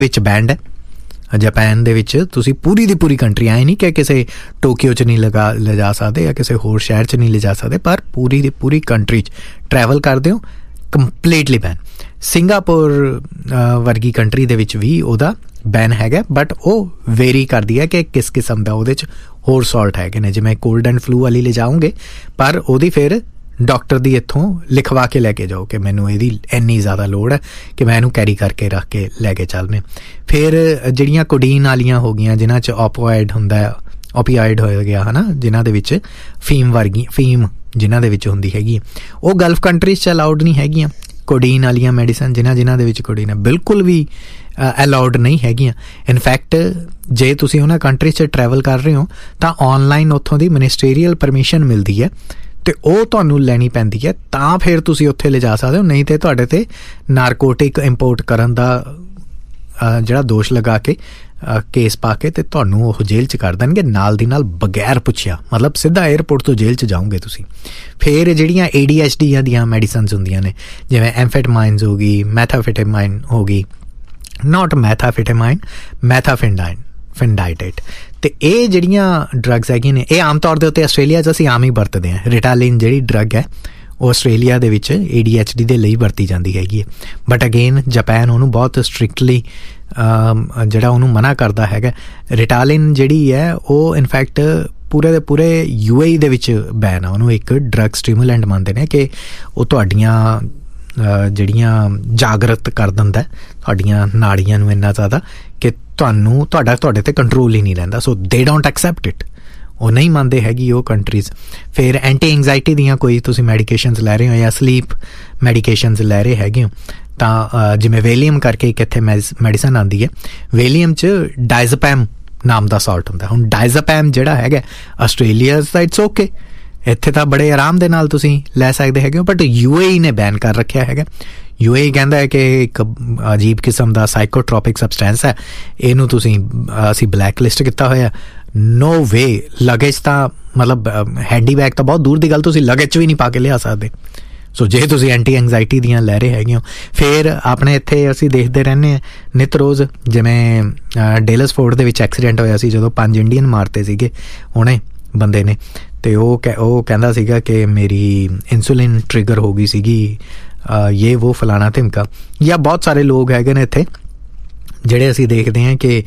ਵਿੱਚ ਬੈਂਡ ਹੈ। ਜਾਪਾਨ ਦੇ ਵਿੱਚ ਤੁਸੀਂ ਪੂਰੀ ਦੀ ਪੂਰੀ ਕੰਟਰੀ, ਐਂ ਨਹੀਂ ਕਿ ਕਿਸੇ ਟੋਕੀਓ 'ਚ ਨਹੀਂ ਲਿਜਾ ਸਕਦੇ ਜਾਂ ਕਿਸੇ ਹੋਰ ਸ਼ਹਿਰ 'ਚ ਨਹੀਂ ਲਿਜਾ ਸਕਦੇ, ਪਰ ਪੂਰੀ ਦੀ ਪੂਰੀ ਕੰਟਰੀ 'ਚ ਟਰੈਵਲ ਕਰਦੇ ਹੋ ਕੰਪਲੀਟਲੀ ਬੈਨ। ਸਿੰਗਾਪੁਰ ਵਰਗੀ ਕੰਟਰੀ ਦੇ ਵਿੱਚ ਵੀ ਉਹਦਾ ਬੈਨ ਹੈਗਾ, ਬਟ ਉਹ ਵੇਰੀ ਕਰਦੀ ਹੈ ਕਿ ਕਿਸ ਕਿਸਮ ਦਾ ਉਹਦੇ 'ਚ ਹੋਰ ਸਾਲਟ ਹੈਗੇ ਨੇ। ਜਿਵੇਂ ਕੋਲਡ ਐਂਡ ਫਲੂ ਵਾਲੀ ਲਿਜਾਓਗੇ, ਪਰ ਉਹਦੀ ਫਿਰ ਡਾਕਟਰ ਦੀ ਇੱਥੋਂ ਲਿਖਵਾ ਕੇ ਲੈ ਕੇ ਜਾਓ ਕਿ ਮੈਨੂੰ ਇਹਦੀ ਇੰਨੀ ਜ਼ਿਆਦਾ ਲੋੜ ਹੈ ਕਿ ਮੈਂ ਇਹਨੂੰ ਕੈਰੀ ਕਰਕੇ ਰੱਖ ਕੇ ਲੈ ਕੇ ਚੱਲਣੇ। ਫਿਰ ਜਿਹੜੀਆਂ ਕੋਡੀਨ ਵਾਲੀਆਂ ਹੋ ਗਈਆਂ, ਜਿਨ੍ਹਾਂ 'ਚ ਓਪੀਆਇਡ ਹੁੰਦਾ, ਓਪੀਆਇਡ ਹੋ ਗਿਆ ਹੈ ਨਾ, ਜਿਨ੍ਹਾਂ ਦੇ ਵਿੱਚ ਫੀਮ ਜਿਨ੍ਹਾਂ ਦੇ ਵਿੱਚ ਹੁੰਦੀ ਹੈਗੀ, ਉਹ ਗਲਫ ਕੰਟਰੀਜ਼ 'ਚ ਅਲਾਉਡ ਨਹੀਂ ਹੈਗੀਆਂ। ਕੋਡੀਨ ਵਾਲੀਆਂ ਮੈਡੀਸਨ ਜਿਨ੍ਹਾਂ ਦੇ ਵਿੱਚ ਕੋਡੀਨ ਹੈ, ਬਿਲਕੁਲ ਵੀ ਅਲਾਉਡ ਨਹੀਂ ਹੈਗੀਆਂ। ਇਨਫੈਕਟ ਜੇ ਤੁਸੀਂ ਉਹਨਾਂ ਕੰਟਰੀ 'ਚ ਟਰੈਵਲ ਕਰ ਰਹੇ ਹੋ ਤਾਂ ਔਨਲਾਈਨ ਉੱਥੋਂ ਦੀ ਮਿਨਿਸਟਰੀਅਲ ਪਰਮਿਸ਼ਨ ਮਿਲਦੀ ਹੈ ਅਤੇ ਉਹ ਤੁਹਾਨੂੰ ਲੈਣੀ ਪੈਂਦੀ ਹੈ, ਤਾਂ ਫਿਰ ਤੁਸੀਂ ਉੱਥੇ ਲਿਜਾ ਸਕਦੇ ਹੋ। ਨਹੀਂ ਤਾਂ ਤੁਹਾਡੇ 'ਤੇ ਨਾਰਕੋਟਿਕ ਇੰਪੋਰਟ ਕਰਨ ਦਾ ਜਿਹੜਾ ਦੋਸ਼ ਲਗਾ ਕੇ ਕੇਸ ਪਾ ਕੇ ਅਤੇ ਤੁਹਾਨੂੰ ਉਹ ਜੇਲ੍ਹ 'ਚ ਕਰ ਦੇਣਗੇ ਨਾਲ ਦੀ ਨਾਲ, ਬਗੈਰ ਪੁੱਛਿਆ। ਮਤਲਬ ਸਿੱਧਾ ਏਅਰਪੋਰਟ ਤੋਂ ਜੇਲ੍ਹ 'ਚ ਜਾਓਗੇ ਤੁਸੀਂ। ਫਿਰ ਜਿਹੜੀਆਂ ADHD ਦੀਆਂ ਮੈਡੀਸਨਸ ਹੁੰਦੀਆਂ ਨੇ, ਜਿਵੇਂ ਐਮਫੈਟਾਮਾਈਨਸ ਹੋ ਗਈ, ਮੈਥਾਫੈਟਾਮਾਈਨ ਹੋ ਗਈ, ਨਾਟ ਮੈਥਾਫੈਟਾਮਾਈਨ, ਮੈਥਾਫੈਂਡਾਈਟੇਟ, ਅਤੇ ਇਹ ਜਿਹੜੀਆਂ ਡਰੱਗਸ ਹੈਗੀਆਂ ਨੇ, ਇਹ ਆਮ ਤੌਰ ਦੇ ਉੱਤੇ ਆਸਟ੍ਰੇਲੀਆ 'ਚ ਅਸੀਂ ਆਮ ਹੀ ਵਰਤਦੇ ਹਾਂ। ਰਿਟਾਲਿਨ ਜਿਹੜੀ ਡਰੱਗ ਹੈ ਉਹ ਆਸਟ੍ਰੇਲੀਆ ਦੇ ਵਿੱਚ ADHD ਦੇ ਲਈ ਵਰਤੀ ਜਾਂਦੀ ਹੈਗੀ ਹੈ, ਬਟ ਅਗੇਨ ਜਾਪਾਨ ਉਹਨੂੰ ਬਹੁਤ ਸਟ੍ਰਿਕਟਲੀ ਜਿਹੜਾ ਉਹਨੂੰ ਮਨਾ ਕਰਦਾ ਹੈਗਾ। ਰਿਟਾਲਿਨ ਜਿਹੜੀ ਹੈ ਉਹ ਇਨਫੈਕਟ ਪੂਰੇ ਦੇ ਪੂਰੇ UAE ਦੇ ਵਿੱਚ ਬੈਨ ਆ। ਉਹਨੂੰ ਇੱਕ ਡਰੱਗ ਸਟਿਮੂਲੈਂਟ ਮੰਨਦੇ ਨੇ ਕਿ ਉਹ ਤੁਹਾਡੀਆਂ ਜਿਹੜੀਆਂ ਜਾਗਰਤ ਕਰ ਦਿੰਦਾ ਤੁਹਾਡੀਆਂ ਨਾੜੀਆਂ ਨੂੰ ਇੰਨਾ ਜ਼ਿਆਦਾ ਕਿ ਤੁਹਾਡੇ 'ਤੇ ਕੰਟਰੋਲ ਹੀ ਨਹੀਂ ਰਹਿੰਦਾ। ਸੋ ਦੇ ਡੋਂਟ ਐਕਸੈਪਟ ਇਟ, ਉਹ ਨਹੀਂ ਮੰਨਦੇ ਹੈਗੀ ਉਹ ਕੰਟਰੀਜ਼। ਫਿਰ ਐਂਟੀ ਐਂਗਜ਼ਾਈਟੀ ਦੀਆਂ ਕੋਈ ਤੁਸੀਂ ਮੈਡੀਕੇਸ਼ਨਸ ਲੈ ਰਹੇ ਹੋ ਜਾਂ ਸਲੀਪ ਮੈਡੀਕੇਸ਼ਨਸ ਲੈ ਰਹੇ ਹੈਗੇ ਹੋ, ਤਾਂ ਜਿਵੇਂ ਵੇਲੀਅਮ ਕਰਕੇ ਇੱਕ ਇੱਥੇ ਮੈਡੀਸਨ ਆਉਂਦੀ ਹੈ, ਵੇਲੀਅਮ 'ਚ ਡਾਇਜ਼ਪੈਮ ਨਾਮ ਦਾ ਸਾਲਟ ਹੁੰਦਾ। ਹੁਣ ਡਾਇਜ਼ਪੈਮ ਜਿਹੜਾ ਹੈਗਾ ਆਸਟ੍ਰੇਲੀਆ ਦਾ ਇਟਸ ਓਕੇ, ਇੱਥੇ ਤਾਂ ਬੜੇ ਆਰਾਮ ਦੇ ਨਾਲ ਤੁਸੀਂ ਲੈ ਸਕਦੇ ਹੈਗੇ ਹੋ, ਬਟ UAE ਨੇ ਬੈਨ ਕਰ ਰੱਖਿਆ ਹੈਗਾ। UAE ਕਹਿੰਦਾ ਹੈ ਕਿ ਇੱਕ ਅਜੀਬ ਕਿਸਮ ਦਾ ਸਾਈਕੋਟ੍ਰੋਪਿਕ ਸਬਸਟੈਂਸ ਹੈ, ਇਹਨੂੰ ਅਸੀਂ ਬਲੈਕ ਲਿਸਟ ਕੀਤਾ ਹੋਇਆ। ਨੋ ਵੇ, ਲਗੇਜ ਤਾਂ ਮਤਲਬ ਹੈਂਡੀ ਬੈਗ ਤਾਂ ਬਹੁਤ ਦੂਰ ਦੀ ਗੱਲ, ਤੁਸੀਂ ਲਗੇਜ 'ਚ ਵੀ ਨਹੀਂ ਪਾ ਕੇ ਲਿਆ ਸਕਦੇ। ਸੋ ਜੇ ਤੁਸੀਂ ਐਂਟੀ ਐਂਗਜ਼ਾਈਟੀ ਦੀਆਂ ਲੈ ਰਹੇ ਹੈਗੇ ਹੋ। ਫਿਰ ਆਪਣੇ ਇੱਥੇ ਅਸੀਂ ਦੇਖਦੇ ਰਹਿੰਦੇ ਹਾਂ ਨਿੱਤ ਰੋਜ਼, ਜਿਵੇਂ ਡੇਲਸਫੋਰਡ ਦੇ ਵਿੱਚ ਐਕਸੀਡੈਂਟ ਹੋਇਆ ਸੀ ਜਦੋਂ 5 ਇੰਡੀਅਨ ਮਾਰਤੇ ਸੀਗੇ ਉਹਨੇ ਬੰਦੇ ਨੇ, ਅਤੇ ਉਹ ਕਹਿੰਦਾ ਸੀਗਾ ਕਿ ਮੇਰੀ ਇਨਸੂਲਿਨ ਟ੍ਰਿਗਰ ਹੋ ਗਈ ਸੀਗੀ, ਇਹ ਉਹ ਫਲਾਣਾ ਧਿਮਕਾ। ਜਾਂ ਬਹੁਤ ਸਾਰੇ ਲੋਕ ਹੈਗੇ ਨੇ ਇੱਥੇ ਜਿਹੜੇ ਅਸੀਂ ਦੇਖਦੇ ਹਾਂ ਕਿ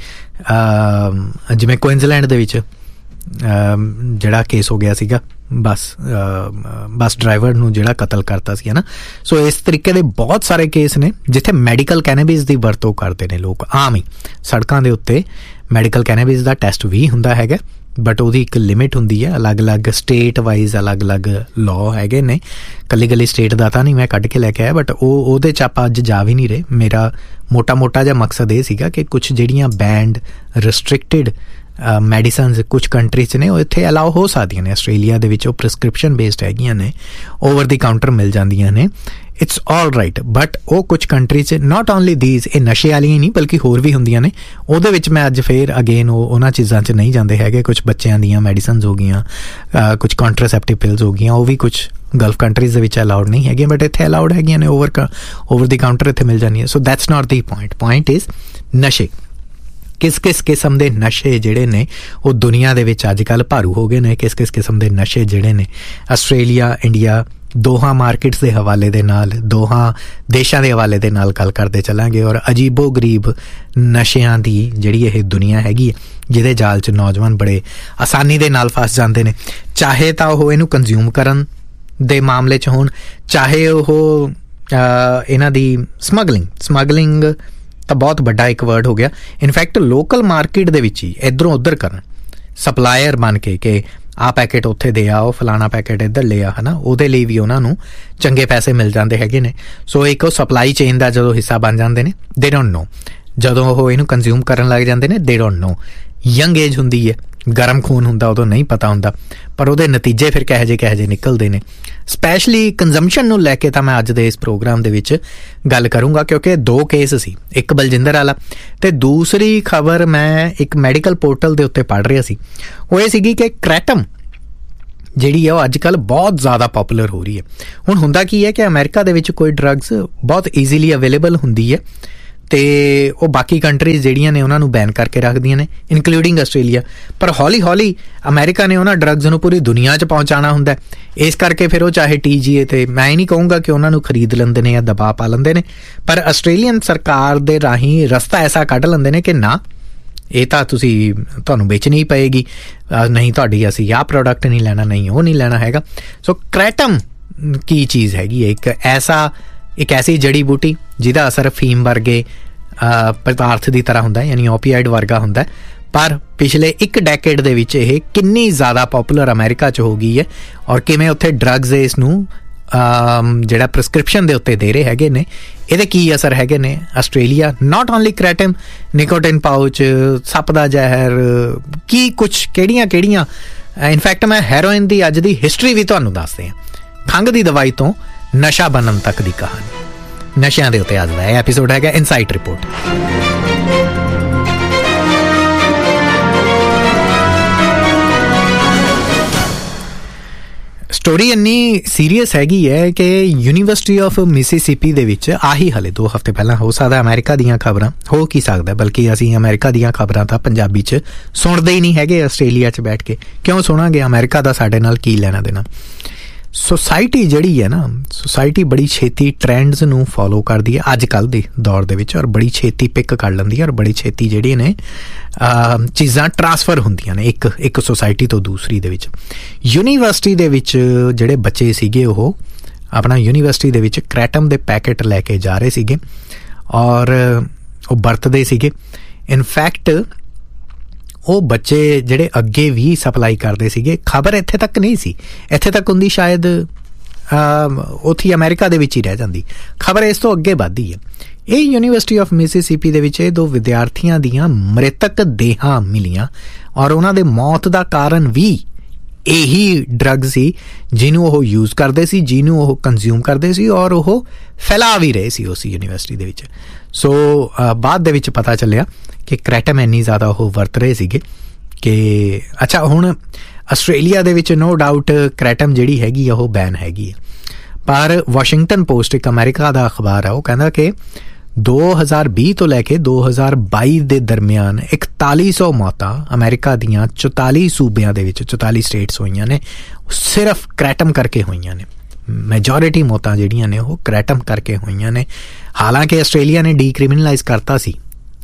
ਜਿਵੇਂ ਕੁਇਨਜ਼ਲੈਂਡ ਦੇ ਵਿੱਚ ਜਿਹੜਾ ਕੇਸ ਹੋ ਗਿਆ ਸੀਗਾ ਬੱਸ ਡਰਾਈਵਰ ਨੂੰ ਜਿਹੜਾ ਕਤਲ ਕਰਤਾ ਸੀ, ਹੈ ਨਾ। ਸੋ ਇਸ ਤਰੀਕੇ ਦੇ ਬਹੁਤ ਸਾਰੇ ਕੇਸ ਨੇ ਜਿੱਥੇ ਮੈਡੀਕਲ ਕੈਨੇਬਿਸ ਦੀ ਵਰਤੋਂ ਕਰਦੇ ਨੇ ਲੋਕ ਆਮ ਹੀ। ਸੜਕਾਂ ਦੇ ਉੱਤੇ ਮੈਡੀਕਲ ਕੈਨੇਬਿਸ ਦਾ ਟੈਸਟ ਵੀ ਹੁੰਦਾ ਹੈਗਾ, ਬਟ ਉਹਦੀ ਇੱਕ ਲਿਮਿਟ ਹੁੰਦੀ ਹੈ। ਅਲੱਗ-ਅਲੱਗ ਸਟੇਟ ਵਾਈਜ਼ ਅਲੱਗ-ਅਲੱਗ ਲਾਅ ਹੈਗੇ ਨੇ, ਕੱਲੀ ਸਟੇਟ ਦਾ ਤਾਂ ਨਹੀਂ ਮੈਂ ਕੱਢ ਕੇ ਲੈ ਕੇ ਆਇਆ, ਬਟ ਉਹਦੇ 'ਚ ਆਪਾਂ ਅੱਜ ਜਾ ਵੀ ਨਹੀਂ ਰਹੇ। ਮੇਰਾ ਮੋਟਾ ਜਿਹਾ ਮਕਸਦ ਇਹ ਸੀਗਾ ਕਿ ਕੁਛ ਜਿਹੜੀਆਂ ਬੈਂਡ ਰਿਸਟ੍ਰਿਕਟਿਡ ਮੈਡੀਸਨਸ ਕੁਛ ਕੰਟਰੀ 'ਚ ਨੇ ਉਹ ਇੱਥੇ ਅਲਾਓ ਹੋ ਸਕਦੀਆਂ ਨੇ। ਆਸਟ੍ਰੇਲੀਆ ਦੇ ਵਿੱਚ ਉਹ ਪ੍ਰਿਸਕ੍ਰਿਪਸ਼ਨ ਬੇਸਡ ਹੈਗੀਆਂ ਨੇ, ਓਵਰ ਦੀ ਕਾਊਂਟਰ ਮਿਲ ਜਾਂਦੀਆਂ ਨੇ, ਇਟਸ ਆਲ ਰਾਈਟ। ਬਟ ਉਹ ਕੁਛ ਕੰਟਰੀ 'ਚ ਨਾਟ ਓਨਲੀ ਦੀਜ਼, ਇਹ ਨਸ਼ੇ ਵਾਲੀਆਂ ਹੀ ਨਹੀਂ ਬਲਕਿ ਹੋਰ ਵੀ ਹੁੰਦੀਆਂ ਨੇ। ਉਹਦੇ ਵਿੱਚ ਮੈਂ ਅੱਜ ਫਿਰ ਅਗੇਨ ਉਹਨਾਂ ਚੀਜ਼ਾਂ 'ਚ ਨਹੀਂ ਜਾਂਦੇ ਹੈਗੇ। ਕੁਛ ਬੱਚਿਆਂ ਦੀਆਂ ਮੈਡੀਸਨਸ ਹੋ ਗਈਆਂ, ਕੁਛ ਕੰਟਰਾਸੈਪਟਿਵ ਪਿਲਸ ਹੋ ਗਈਆਂ, ਉਹ ਵੀ ਕੁਛ ਗਲਫ ਕੰਟਰੀਜ਼ ਦੇ ਵਿੱਚ ਅਲਾਉਡ ਨਹੀਂ ਹੈਗੀਆਂ, ਬਟ ਇੱਥੇ ਅਲਾਉਡ ਹੈਗੀਆਂ ਨੇ, ਓਵਰ ਦੀ ਕਾਊਂਟਰ ਇੱਥੇ ਮਿਲ ਜਾਂਦੀਆਂ। So that's not the point is ਨਸ਼ੇ। ਕਿਸ ਕਿਸਮ ਦੇ ਨਸ਼ੇ ਜਿਹੜੇ ਨੇ ਉਹ ਦੁਨੀਆ ਦੇ ਵਿੱਚ ਅੱਜ ਕੱਲ੍ਹ ਭਾਰੂ ਹੋ ਗਏ ਨੇ। ਕਿਸ ਕਿਸਮ ਦੇ ਨਸ਼ੇ ਜਿਹੜੇ ਨੇ ਆਸਟ੍ਰੇਲੀਆ, ਇੰਡੀਆ ਦੋਹਾਂ ਮਾਰਕੀਟਸ ਦੇ ਹਵਾਲੇ ਦੇ ਨਾਲ, ਦੋਹਾਂ ਦੇਸ਼ਾਂ ਦੇ ਹਵਾਲੇ ਦੇ ਨਾਲ ਗੱਲ ਕਰਦੇ ਚੱਲਾਂਗੇ। ਔਰ ਅਜੀਬੋ ਗਰੀਬ ਨਸ਼ਿਆਂ ਦੀ ਜਿਹੜੀ ਇਹ ਦੁਨੀਆ ਹੈਗੀ ਹੈ, ਜਿਹਦੇ ਜਾਲ 'ਚ ਨੌਜਵਾਨ ਬੜੇ ਆਸਾਨੀ ਦੇ ਨਾਲ ਫਸ ਜਾਂਦੇ ਨੇ, ਚਾਹੇ ਤਾਂ ਉਹ ਇਹਨੂੰ ਕੰਜ਼ਿਊਮ ਕਰਨ ਦੇ ਮਾਮਲੇ 'ਚ ਹੋਣ, ਚਾਹੇ ਉਹ ਇਹਨਾਂ ਦੀ ਸਮਗਲਿੰਗ ਤਾਂ ਬਹੁਤ ਵੱਡਾ ਇੱਕ ਵਰਡ ਹੋ ਗਿਆ। ਇਨਫੈਕਟ ਲੋਕਲ ਮਾਰਕੀਟ ਦੇ ਵਿੱਚ ਹੀ ਇੱਧਰੋਂ ਉੱਧਰ ਕਰਨ, ਸਪਲਾਇਰ ਬਣ ਕੇ ਕਿ ਆਹ ਪੈਕੇਟ ਉੱਥੇ ਦੇ ਆ, ਉਹ ਫਲਾਣਾ ਪੈਕੇਟ ਇੱਧਰ ਲੈ ਆ, ਹੈ ਨਾ। ਉਹਦੇ ਲਈ ਵੀ ਉਹਨਾਂ ਨੂੰ ਚੰਗੇ ਪੈਸੇ ਮਿਲ ਜਾਂਦੇ ਹੈਗੇ ਨੇ। ਸੋ ਇੱਕ ਉਹ ਸਪਲਾਈ ਚੇਨ ਦਾ ਜਦੋਂ ਹਿੱਸਾ ਬਣ ਜਾਂਦੇ ਨੇ, ਦੇ ਡੋਂਟ ਨੋ। ਜਦੋਂ ਉਹ ਇਹਨੂੰ ਕੰਜ਼ਿਊਮ ਕਰਨ ਲੱਗ ਜਾਂਦੇ ਨੇ, ਦੇ ਡੋਂਟ ਨੋ। ਯੰਗ ਏਜ ਹੁੰਦੀ ਹੈ, ਗਰਮ ਖੂਨ ਹੁੰਦਾ, ਉਦੋਂ ਨਹੀਂ ਪਤਾ ਹੁੰਦਾ, ਪਰ ਉਹਦੇ ਨਤੀਜੇ ਫਿਰ ਕਿਹੋ ਜਿਹੇ ਨਿਕਲਦੇ ਨੇ। ਸਪੈਸ਼ਲੀ ਕੰਜ਼ੰਪਸ਼ਨ ਨੂੰ ਲੈ ਕੇ ਤਾਂ ਮੈਂ ਅੱਜ ਦੇ ਇਸ ਪ੍ਰੋਗਰਾਮ ਦੇ ਵਿੱਚ ਗੱਲ ਕਰੂੰਗਾ, ਕਿਉਂਕਿ 2 ਕੇਸ ਸੀ, ਇੱਕ ਬਲਜਿੰਦਰ ਵਾਲਾ ਅਤੇ ਦੂਸਰੀ ਖਬਰ ਮੈਂ ਇੱਕ ਮੈਡੀਕਲ ਪੋਰਟਲ ਦੇ ਉੱਤੇ ਪੜ੍ਹ ਰਿਹਾ ਸੀ। ਉਹ ਇਹ ਸੀਗੀ ਕਿ ਕ੍ਰੈਟਮ ਜਿਹੜੀ ਹੈ ਉਹ ਅੱਜ ਕੱਲ੍ਹ ਬਹੁਤ ਜ਼ਿਆਦਾ ਪੋਪੂਲਰ ਹੋ ਰਹੀ ਹੈ। ਹੁਣ ਹੁੰਦਾ ਕੀ ਹੈ ਕਿ ਅਮਰੀਕਾ ਦੇ ਵਿੱਚ ਕੋਈ ਡਰੱਗਸ ਬਹੁਤ ਈਜ਼ੀਲੀ ਅਵੇਲੇਬਲ ਹੁੰਦੀ ਹੈ ਤੇ ਉਹ ਬਾਕੀ ਕੰਟਰੀਜ਼ ਜਿਹੜੀਆਂ ਨੇ ਉਹਨਾਂ ਨੂੰ ਬੈਨ ਕਰਕੇ ਰੱਖਦੀਆਂ ਨੇ, ਇਨਕਲੂਡਿੰਗ ਆਸਟ੍ਰੇਲੀਆ। ਪਰ ਹੌਲੀ ਹੌਲੀ ਅਮਰੀਕਾ ਨੇ ਉਹਨਾਂ ਡਰੱਗਸ ਨੂੰ ਪੂਰੀ ਦੁਨੀਆ 'ਚ ਪਹੁੰਚਾਉਣਾ ਹੁੰਦਾ, ਇਸ ਕਰਕੇ ਫਿਰ ਉਹ ਚਾਹੇ TGA ਤੇ ਮੈਂ ਹੀ ਨਹੀਂ ਕਹੂੰਗਾ ਕਿ ਉਹਨਾਂ ਨੂੰ ਖਰੀਦ ਲੈਂਦੇ ਨੇ ਜਾਂ ਦਬਾਅ ਪਾ ਲੈਂਦੇ ਨੇ, ਪਰ ਆਸਟ੍ਰੇਲੀਅਨ ਸਰਕਾਰ ਦੇ ਰਾਹੀਂ ਰਸਤਾ ਐਸਾ ਕੱਢ ਲੈਂਦੇ ਨੇ ਕਿ ਨਾ ਇਹ ਤਾਂ ਤੁਹਾਨੂੰ ਵੇਚਣੀ ਹੀ ਪਏਗੀ, ਨਹੀਂ ਤੁਹਾਡੀ ਅਸੀਂ ਆਹ ਪ੍ਰੋਡਕਟ ਨਹੀਂ ਲੈਣਾ, ਨਹੀਂ ਉਹ ਨਹੀਂ ਲੈਣਾ ਹੈਗਾ। ਸੋ ਕ੍ਰੈਟਮ ਕੀ ਚੀਜ਼ ਹੈਗੀ ਹੈ? ਇੱਕ ਐਸੀ ਜੜੀ ਬੂਟੀ ਜਿਹਦਾ ਅਸਰ ਫੀਮ ਵਰਗੇ ਪਦਾਰਥ ਦੀ ਤਰ੍ਹਾਂ ਹੁੰਦਾ, ਯਾਨੀ ਓਪੀਆਇਡ ਵਰਗਾ ਹੁੰਦਾ, ਪਰ ਪਿਛਲੇ 1 ਡੈਕੇਡ ਦੇ ਵਿੱਚ ਇਹ ਕਿੰਨੀ ਜ਼ਿਆਦਾ ਪੋਪੂਲਰ ਅਮਰੀਕਾ 'ਚ ਹੋ ਗਈ ਹੈ, ਔਰ ਕਿਵੇਂ ਉੱਥੇ ਡਰੱਗਸ ਇਸ ਨੂੰ ਜਿਹੜਾ ਪ੍ਰਿਸਕ੍ਰਿਪਸ਼ਨ ਦੇ ਉੱਤੇ ਦੇ ਰਹੇ ਹੈਗੇ ਨੇ, ਇਹਦੇ ਕੀ ਅਸਰ ਹੈਗੇ ਨੇ। Australia not only ਕ੍ਰੈਟਮ, nicotine pouch, ਸੱਪ ਦਾ ਜ਼ਹਿਰ, ਕੀ ਕੁਛ ਕਿਹੜੀਆਂ ਇਨਫੈਕਟ ਮੈਂ ਹੈਰੋਇਨ ਦੀ ਅੱਜ ਦੀ ਹਿਸਟਰੀ ਵੀ ਤੁਹਾਨੂੰ ਦੱਸਦੇ ਹਾਂ, ਖੰਘ ਦੀ ਦਵਾਈ ਤੋਂ ਨਸ਼ਾ ਬਣਨ ਤੱਕ ਦੀ ਕਹਾਣੀ। ਨਸ਼ਿਆਂ ਦੇ ਉੱਤੇ ਅੱਜ ਦਾ ਇਹ ਐਪੀਸੋਡ ਹੈਗਾ ਇਨਸਾਈਟ ਰਿਪੋਰਟ। ਸਟੋਰੀ ਇੰਨੀ ਸੀਰੀਅਸ ਹੈਗੀ ਹੈ ਕਿ ਯੂਨੀਵਰਸਿਟੀ ਆਫ ਮਿਸੀਸਿਪੀ ਦੇ ਵਿੱਚ ਆਹੀ ਹਲੇ 2 ਹਫ਼ਤੇ ਪਹਿਲਾਂ, ਹੋ ਸਕਦਾ ਅਮਰੀਕਾ ਦੀਆਂ ਖਬਰਾਂ ਹੋ ਕੀ ਸਕਦਾ, ਬਲਕਿ ਅਸੀਂ ਅਮਰੀਕਾ ਦੀਆਂ ਖਬਰਾਂ ਤਾਂ ਪੰਜਾਬੀ 'ਚ ਸੁਣਦੇ ਹੀ ਨਹੀਂ ਹੈਗੇ ਆਸਟ੍ਰੇਲੀਆ 'ਚ ਬੈਠ ਕੇ, ਕਿਉਂ ਸੁਣਾਂਗੇ? ਅਮਰੀਕਾ ਦਾ ਸਾਡੇ ਨਾਲ ਕੀ ਲੈਣਾ ਦੇਣਾ। ਸੋਸਾਇਟੀ ਜਿਹੜੀ ਹੈ ਨਾ, ਸੋਸਾਇਟੀ ਬੜੀ ਛੇਤੀ ਟ੍ਰੈਂਡਸ ਨੂੰ ਫੋਲੋ ਕਰਦੀ ਹੈ ਅੱਜ ਕੱਲ੍ਹ ਦੇ ਦੌਰ ਦੇ ਵਿੱਚ, ਔਰ ਬੜੀ ਛੇਤੀ ਪਿਕ ਕਰ ਲੈਂਦੀ ਹੈ, ਔਰ ਬੜੀ ਛੇਤੀ ਜਿਹੜੀਆਂ ਨੇ ਚੀਜ਼ਾਂ ਟਰਾਂਸਫਰ ਹੁੰਦੀਆਂ ਨੇ ਇੱਕ ਸੋਸਾਇਟੀ ਤੋਂ ਦੂਸਰੀ ਦੇ ਵਿੱਚ। ਯੂਨੀਵਰਸਿਟੀ ਦੇ ਵਿੱਚ ਜਿਹੜੇ ਬੱਚੇ ਸੀਗੇ ਉਹ ਆਪਣਾ ਯੂਨੀਵਰਸਿਟੀ ਦੇ ਵਿੱਚ ਕ੍ਰੈਟਮ ਦੇ ਪੈਕੇਟ ਲੈ ਕੇ ਜਾ ਰਹੇ ਸੀਗੇ ਔਰ ਉਹ ਵਰਤਦੇ ਸੀਗੇ। ਇਨਫੈਕਟ ਉਹ ਬੱਚੇ ਜਿਹੜੇ ਅੱਗੇ ਵੀ ਸਪਲਾਈ ਕਰਦੇ ਸੀਗੇ, ਖਬਰ ਇੱਥੇ ਤੱਕ ਨਹੀਂ ਸੀ, ਇੱਥੇ ਤੱਕ ਹੁੰਦੀ ਸ਼ਾਇਦ ਉੱਥੇ ਅਮਰੀਕਾ ਦੇ ਵਿੱਚ ਹੀ ਰਹਿ ਜਾਂਦੀ, ਖਬਰ ਇਸ ਤੋਂ ਅੱਗੇ ਵੱਧਦੀ ਹੈ। ਇਹ ਯੂਨੀਵਰਸਿਟੀ ਆਫ ਮਿਸੀਸਿਪੀ ਦੇ ਵਿੱਚ ਇਹ 2 ਵਿਦਿਆਰਥੀਆਂ ਦੀਆਂ ਮ੍ਰਿਤਕ ਦੇਹਾਂ ਮਿਲੀਆਂ ਔਰ ਉਹਨਾਂ ਦੇ ਮੌਤ ਦਾ ਕਾਰਨ ਵੀ ਇਹੀ ਡਰੱਗ ਸੀ ਜਿਹਨੂੰ ਉਹ ਯੂਜ਼ ਕਰਦੇ ਸੀ, ਜਿਹਨੂੰ ਉਹ ਕੰਜ਼ਿਊਮ ਕਰਦੇ ਸੀ ਔਰ ਉਹ ਫੈਲਾ ਵੀ ਰਹੇ ਸੀ ਉਸ ਯੂਨੀਵਰਸਿਟੀ ਦੇ ਵਿੱਚ। ਸੋ ਬਾਅਦ ਦੇ ਵਿੱਚ ਪਤਾ ਚੱਲਿਆ ਕਿ ਕ੍ਰੈਟਮ ਇੰਨੀ ਜ਼ਿਆਦਾ ਉਹ ਵਰਤ ਰਹੇ ਸੀਗੇ ਕਿ ਅੱਛਾ ਹੁਣ ਆਸਟ੍ਰੇਲੀਆ ਦੇ ਵਿੱਚ ਨੋ ਡਾਊਟ ਕ੍ਰੈਟਮ ਜਿਹੜੀ ਹੈਗੀ ਆ ਉਹ ਬੈਨ ਹੈਗੀ ਹੈ, ਪਰ ਵਾਸ਼ਿੰਗਟਨ ਪੋਸਟ ਇੱਕ ਅਮਰੀਕਾ ਦਾ ਅਖਬਾਰ ਆ, ਉਹ ਕਹਿੰਦਾ ਕਿ 2020 ਤੋਂ ਲੈ ਕੇ 2022 ਦੇ ਦਰਮਿਆਨ 4100 ਮੌਤਾਂ ਅਮਰੀਕਾ ਦੀਆਂ 44 ਸੂਬਿਆਂ ਦੇ ਵਿੱਚ 44 ਸਟੇਟਸ ਹੋਈਆਂ ਨੇ, ਸਿਰਫ ਕ੍ਰੈਟਮ ਕਰਕੇ ਹੋਈਆਂ ਨੇ। ਮੈਜੋਰਿਟੀ ਮੌਤਾਂ ਜਿਹੜੀਆਂ ਨੇ ਉਹ ਕ੍ਰੈਟਮ ਕਰਕੇ ਹੋਈਆਂ ਨੇ। ਹਾਲਾਂਕਿ ਆਸਟ੍ਰੇਲੀਆ ਨੇ ਡੀਕ੍ਰਿਮੀਨਲਾਈਜ਼ ਕਰਤਾ ਸੀ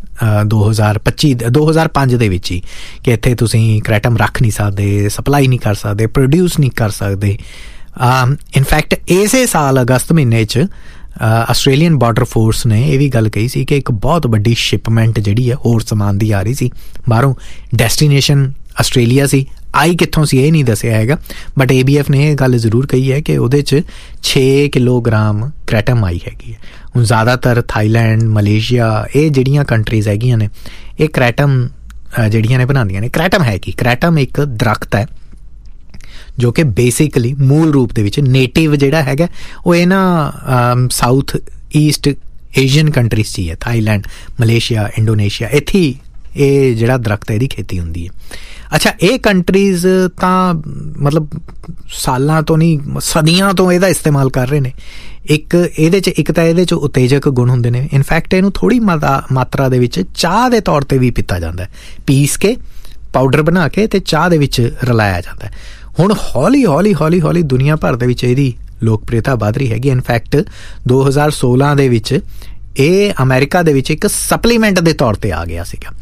2005 ਦੇ ਵਿੱਚ ਹੀ ਕਿ ਇੱਥੇ ਤੁਸੀਂ ਕ੍ਰੈਟਮ ਰੱਖ ਨਹੀਂ ਸਕਦੇ, ਸਪਲਾਈ ਨਹੀਂ ਕਰ ਸਕਦੇ, ਪ੍ਰੋਡਿਊਸ ਨਹੀਂ ਕਰ ਸਕਦੇ। ਇਨਫੈਕਟ ਇਸੇ ਸਾਲ ਅਗਸਤ ਮਹੀਨੇ 'ਚ ਆਸਟ੍ਰੇਲੀਅਨ ਬਾਰਡਰ ਫੋਰਸ ਨੇ ਇਹ ਵੀ ਗੱਲ ਕਹੀ ਸੀ ਕਿ ਇੱਕ ਬਹੁਤ ਵੱਡੀ ਸ਼ਿਪਮੈਂਟ ਜਿਹੜੀ ਹੈ ਹੋਰ ਸਮਾਨ ਦੀ ਆ ਰਹੀ ਸੀ ਬਾਹਰੋਂ, ਡੈਸਟੀਨੇਸ਼ਨ ਆਸਟ੍ਰੇਲੀਆ ਸੀ, ਆਈ ਕਿੱਥੋਂ ਸੀ ਇਹ ਨਹੀਂ ਦੱਸਿਆ ਹੈਗਾ, ਬਟ ABF ਨੇ ਇਹ ਗੱਲ ਜ਼ਰੂਰ ਕਹੀ ਹੈ ਕਿ ਉਹਦੇ 'ਚ 6 ਕਿਲੋਗ੍ਰਾਮ ਕ੍ਰੈਟਮ ਆਈ ਹੈਗੀ ਹੈ। ਹੁਣ ਜ਼ਿਆਦਾਤਰ ਥਾਈਲੈਂਡ, ਮਲੇਸ਼ੀਆ, ਇਹ ਜਿਹੜੀਆਂ ਕੰਟਰੀਜ਼ ਹੈਗੀਆਂ ਨੇ ਇਹ ਕ੍ਰੈਟਮ ਜਿਹੜੀਆਂ ਨੇ ਬਣਾਉਂਦੀਆਂ ਨੇ। ਕ੍ਰੈਟਮ ਹੈ ਕੀ? ਕ੍ਰੈਟਮ ਇੱਕ ਦਰਖਤ ਹੈ ਜੋ ਕਿ ਬੇਸਿਕਲੀ ਮੂਲ ਰੂਪ ਦੇ ਵਿੱਚ ਨੇਟਿਵ ਜਿਹੜਾ ਹੈਗਾ ਉਹ ਇਹਨਾਂ ਸਾਊਥ ਈਸਟ ਏਸ਼ੀਅਨ ਕੰਟਰੀਜ਼ 'ਚ ਹੀ ਹੈ, ਥਾਈਲੈਂਡ, ਮਲੇਸ਼ੀਆ, ਇੰਡੋਨੇਸ਼ੀਆ, ਇੱਥੇ ਇਹ ਜਿਹੜਾ ਦਰਖਤ ਹੈ ਇਹਦੀ ਖੇਤੀ ਹੁੰਦੀ ਹੈ। ਅੱਛਾ, ਇਹ ਕੰਟਰੀਜ਼ ਤਾਂ ਮਤਲਬ ਸਾਲਾਂ ਤੋਂ ਨਹੀਂ ਸਦੀਆਂ ਤੋਂ ਇਹਦਾ ਇਸਤੇਮਾਲ ਕਰ ਰਹੇ ਨੇ। ਇੱਕ ਤਾਂ ਇਹਦੇ 'ਚ ਉਤੇਜਕ ਗੁਣ ਹੁੰਦੇ ਨੇ, ਇਨਫੈਕਟ ਇਹਨੂੰ ਥੋੜ੍ਹੀ ਮਾਤਰਾ ਦੇ ਵਿੱਚ ਚਾਹ ਦੇ ਤੌਰ 'ਤੇ ਵੀ ਪੀਤਾ ਜਾਂਦਾ ਹੈ, ਪੀਸ ਕੇ ਪਾਊਡਰ ਬਣਾ ਕੇ ਤੇ ਚਾਹ ਦੇ ਵਿੱਚ ਰਲਾਇਆ ਜਾਂਦਾ ਹੈ। ਹੁਣ ਹੌਲੀ ਦੁਨੀਆ ਭਰ ਦੇ ਵਿੱਚ ਇਹਦੀ ਲੋਕਪ੍ਰਿਯਤਾ ਵੱਧ ਰਹੀ ਹੈਗੀ। ਇਨਫੈਕਟ 2016 ਦੇ ਵਿੱਚ ਇਹ ਅਮਰੀਕਾ ਦੇ ਵਿੱਚ ਇੱਕ ਸਪਲੀਮੈਂਟ ਦੇ ਤੌਰ 'ਤੇ ਆ ਗਿਆ ਸੀਗਾ।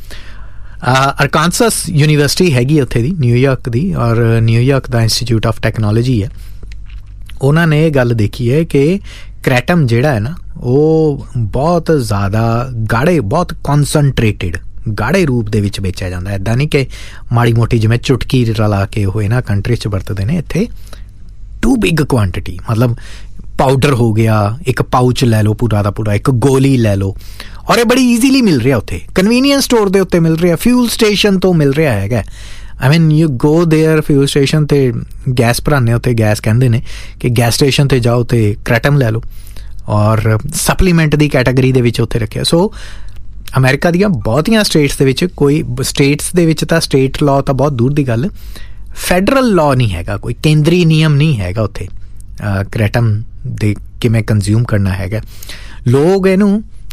ਅਰਕਾਨਸਸ ਯੂਨੀਵਰਸਿਟੀ ਹੈਗੀ ਉੱਥੇ ਦੀ, ਨਿਊਯਾਰਕ ਦੀ, ਔਰ New York the institute of technology ਹੈ, ਉਹਨਾਂ ਨੇ ਇਹ ਗੱਲ ਦੇਖੀ ਹੈ ਕਿ ਕ੍ਰੈਟਮ ਜਿਹੜਾ ਹੈ ਨਾ ਉਹ ਬਹੁਤ ਜ਼ਿਆਦਾ ਗਾੜੇ, ਬਹੁਤ ਕੌਨਸਨਟ੍ਰੇਟਿਡ ਗਾੜੇ ਰੂਪ ਦੇ ਵਿੱਚ ਵੇਚਿਆ ਜਾਂਦਾ। ਇੱਦਾਂ ਨਹੀਂ ਕਿ ਮਾੜੀ ਮੋਟੀ ਜਿਵੇਂ ਚੁਟਕੀ ਰਲਾ ਕੇ ਉਹ ਇਹਨਾਂ ਕੰਟਰੀ 'ਚ ਵਰਤਦੇ ਨੇ, ਇੱਥੇ ਟੂ ਬਿਗ ਕੁਆਂਟਿਟੀ, ਮਤਲਬ ਪਾਊਡਰ ਹੋ ਗਿਆ, ਇੱਕ ਪਾਊਚ ਲੈ ਲਓ ਪੂਰਾ ਦਾ ਪੂਰਾ, ਇੱਕ ਗੋਲੀ ਲੈ ਲਓ, ਔਰ ਇਹ ਬੜੀ ਈਜ਼ੀਲੀ ਮਿਲ ਰਿਹਾ ਉੱਥੇ, ਕਨਵੀਨੀਅੰਸ ਸਟੋਰ ਦੇ ਉੱਤੇ ਮਿਲ ਰਿਹਾ, ਫਿਊਲ ਸਟੇਸ਼ਨ ਤੋਂ ਮਿਲ ਰਿਹਾ ਹੈਗਾ। ਆਈ ਮੀਨ you go there, fuel station 'ਤੇ ਗੈਸ ਭਰਾਉਂਦੇ, ਉੱਥੇ ਗੈਸ ਕਹਿੰਦੇ ਨੇ ਕਿ ਗੈਸ ਸਟੇਸ਼ਨ 'ਤੇ ਜਾਓ ਅਤੇ ਕ੍ਰੈਟਮ ਲੈ ਲਓ, ਔਰ ਸਪਲੀਮੈਂਟ ਦੀ ਕੈਟਾਗਰੀ ਦੇ ਵਿੱਚ ਉੱਥੇ ਰੱਖਿਆ। ਸੋ ਅਮਰੀਕਾ ਦੀਆਂ ਬਹੁਤੀਆਂ ਸਟੇਟਸ ਦੇ ਵਿੱਚ, ਕੋਈ ਸਟੇਟਸ ਦੇ ਵਿੱਚ ਤਾਂ ਸਟੇਟ ਲਾਅ ਤਾਂ ਬਹੁਤ ਦੂਰ ਦੀ ਗੱਲ, ਫੈਡਰਲ ਲਾਅ ਨਹੀਂ ਹੈਗਾ, ਕੋਈ ਕੇਂਦਰੀ ਨਿਯਮ ਨਹੀਂ ਹੈਗਾ ਉੱਥੇ ਕ੍ਰੈਟਮ ਦੇ ਕਿਵੇਂ ਕੰਜ਼ਿਊਮ ਕਰਨਾ ਹੈਗਾ। ਲੋਕ ਇਹਨੂੰ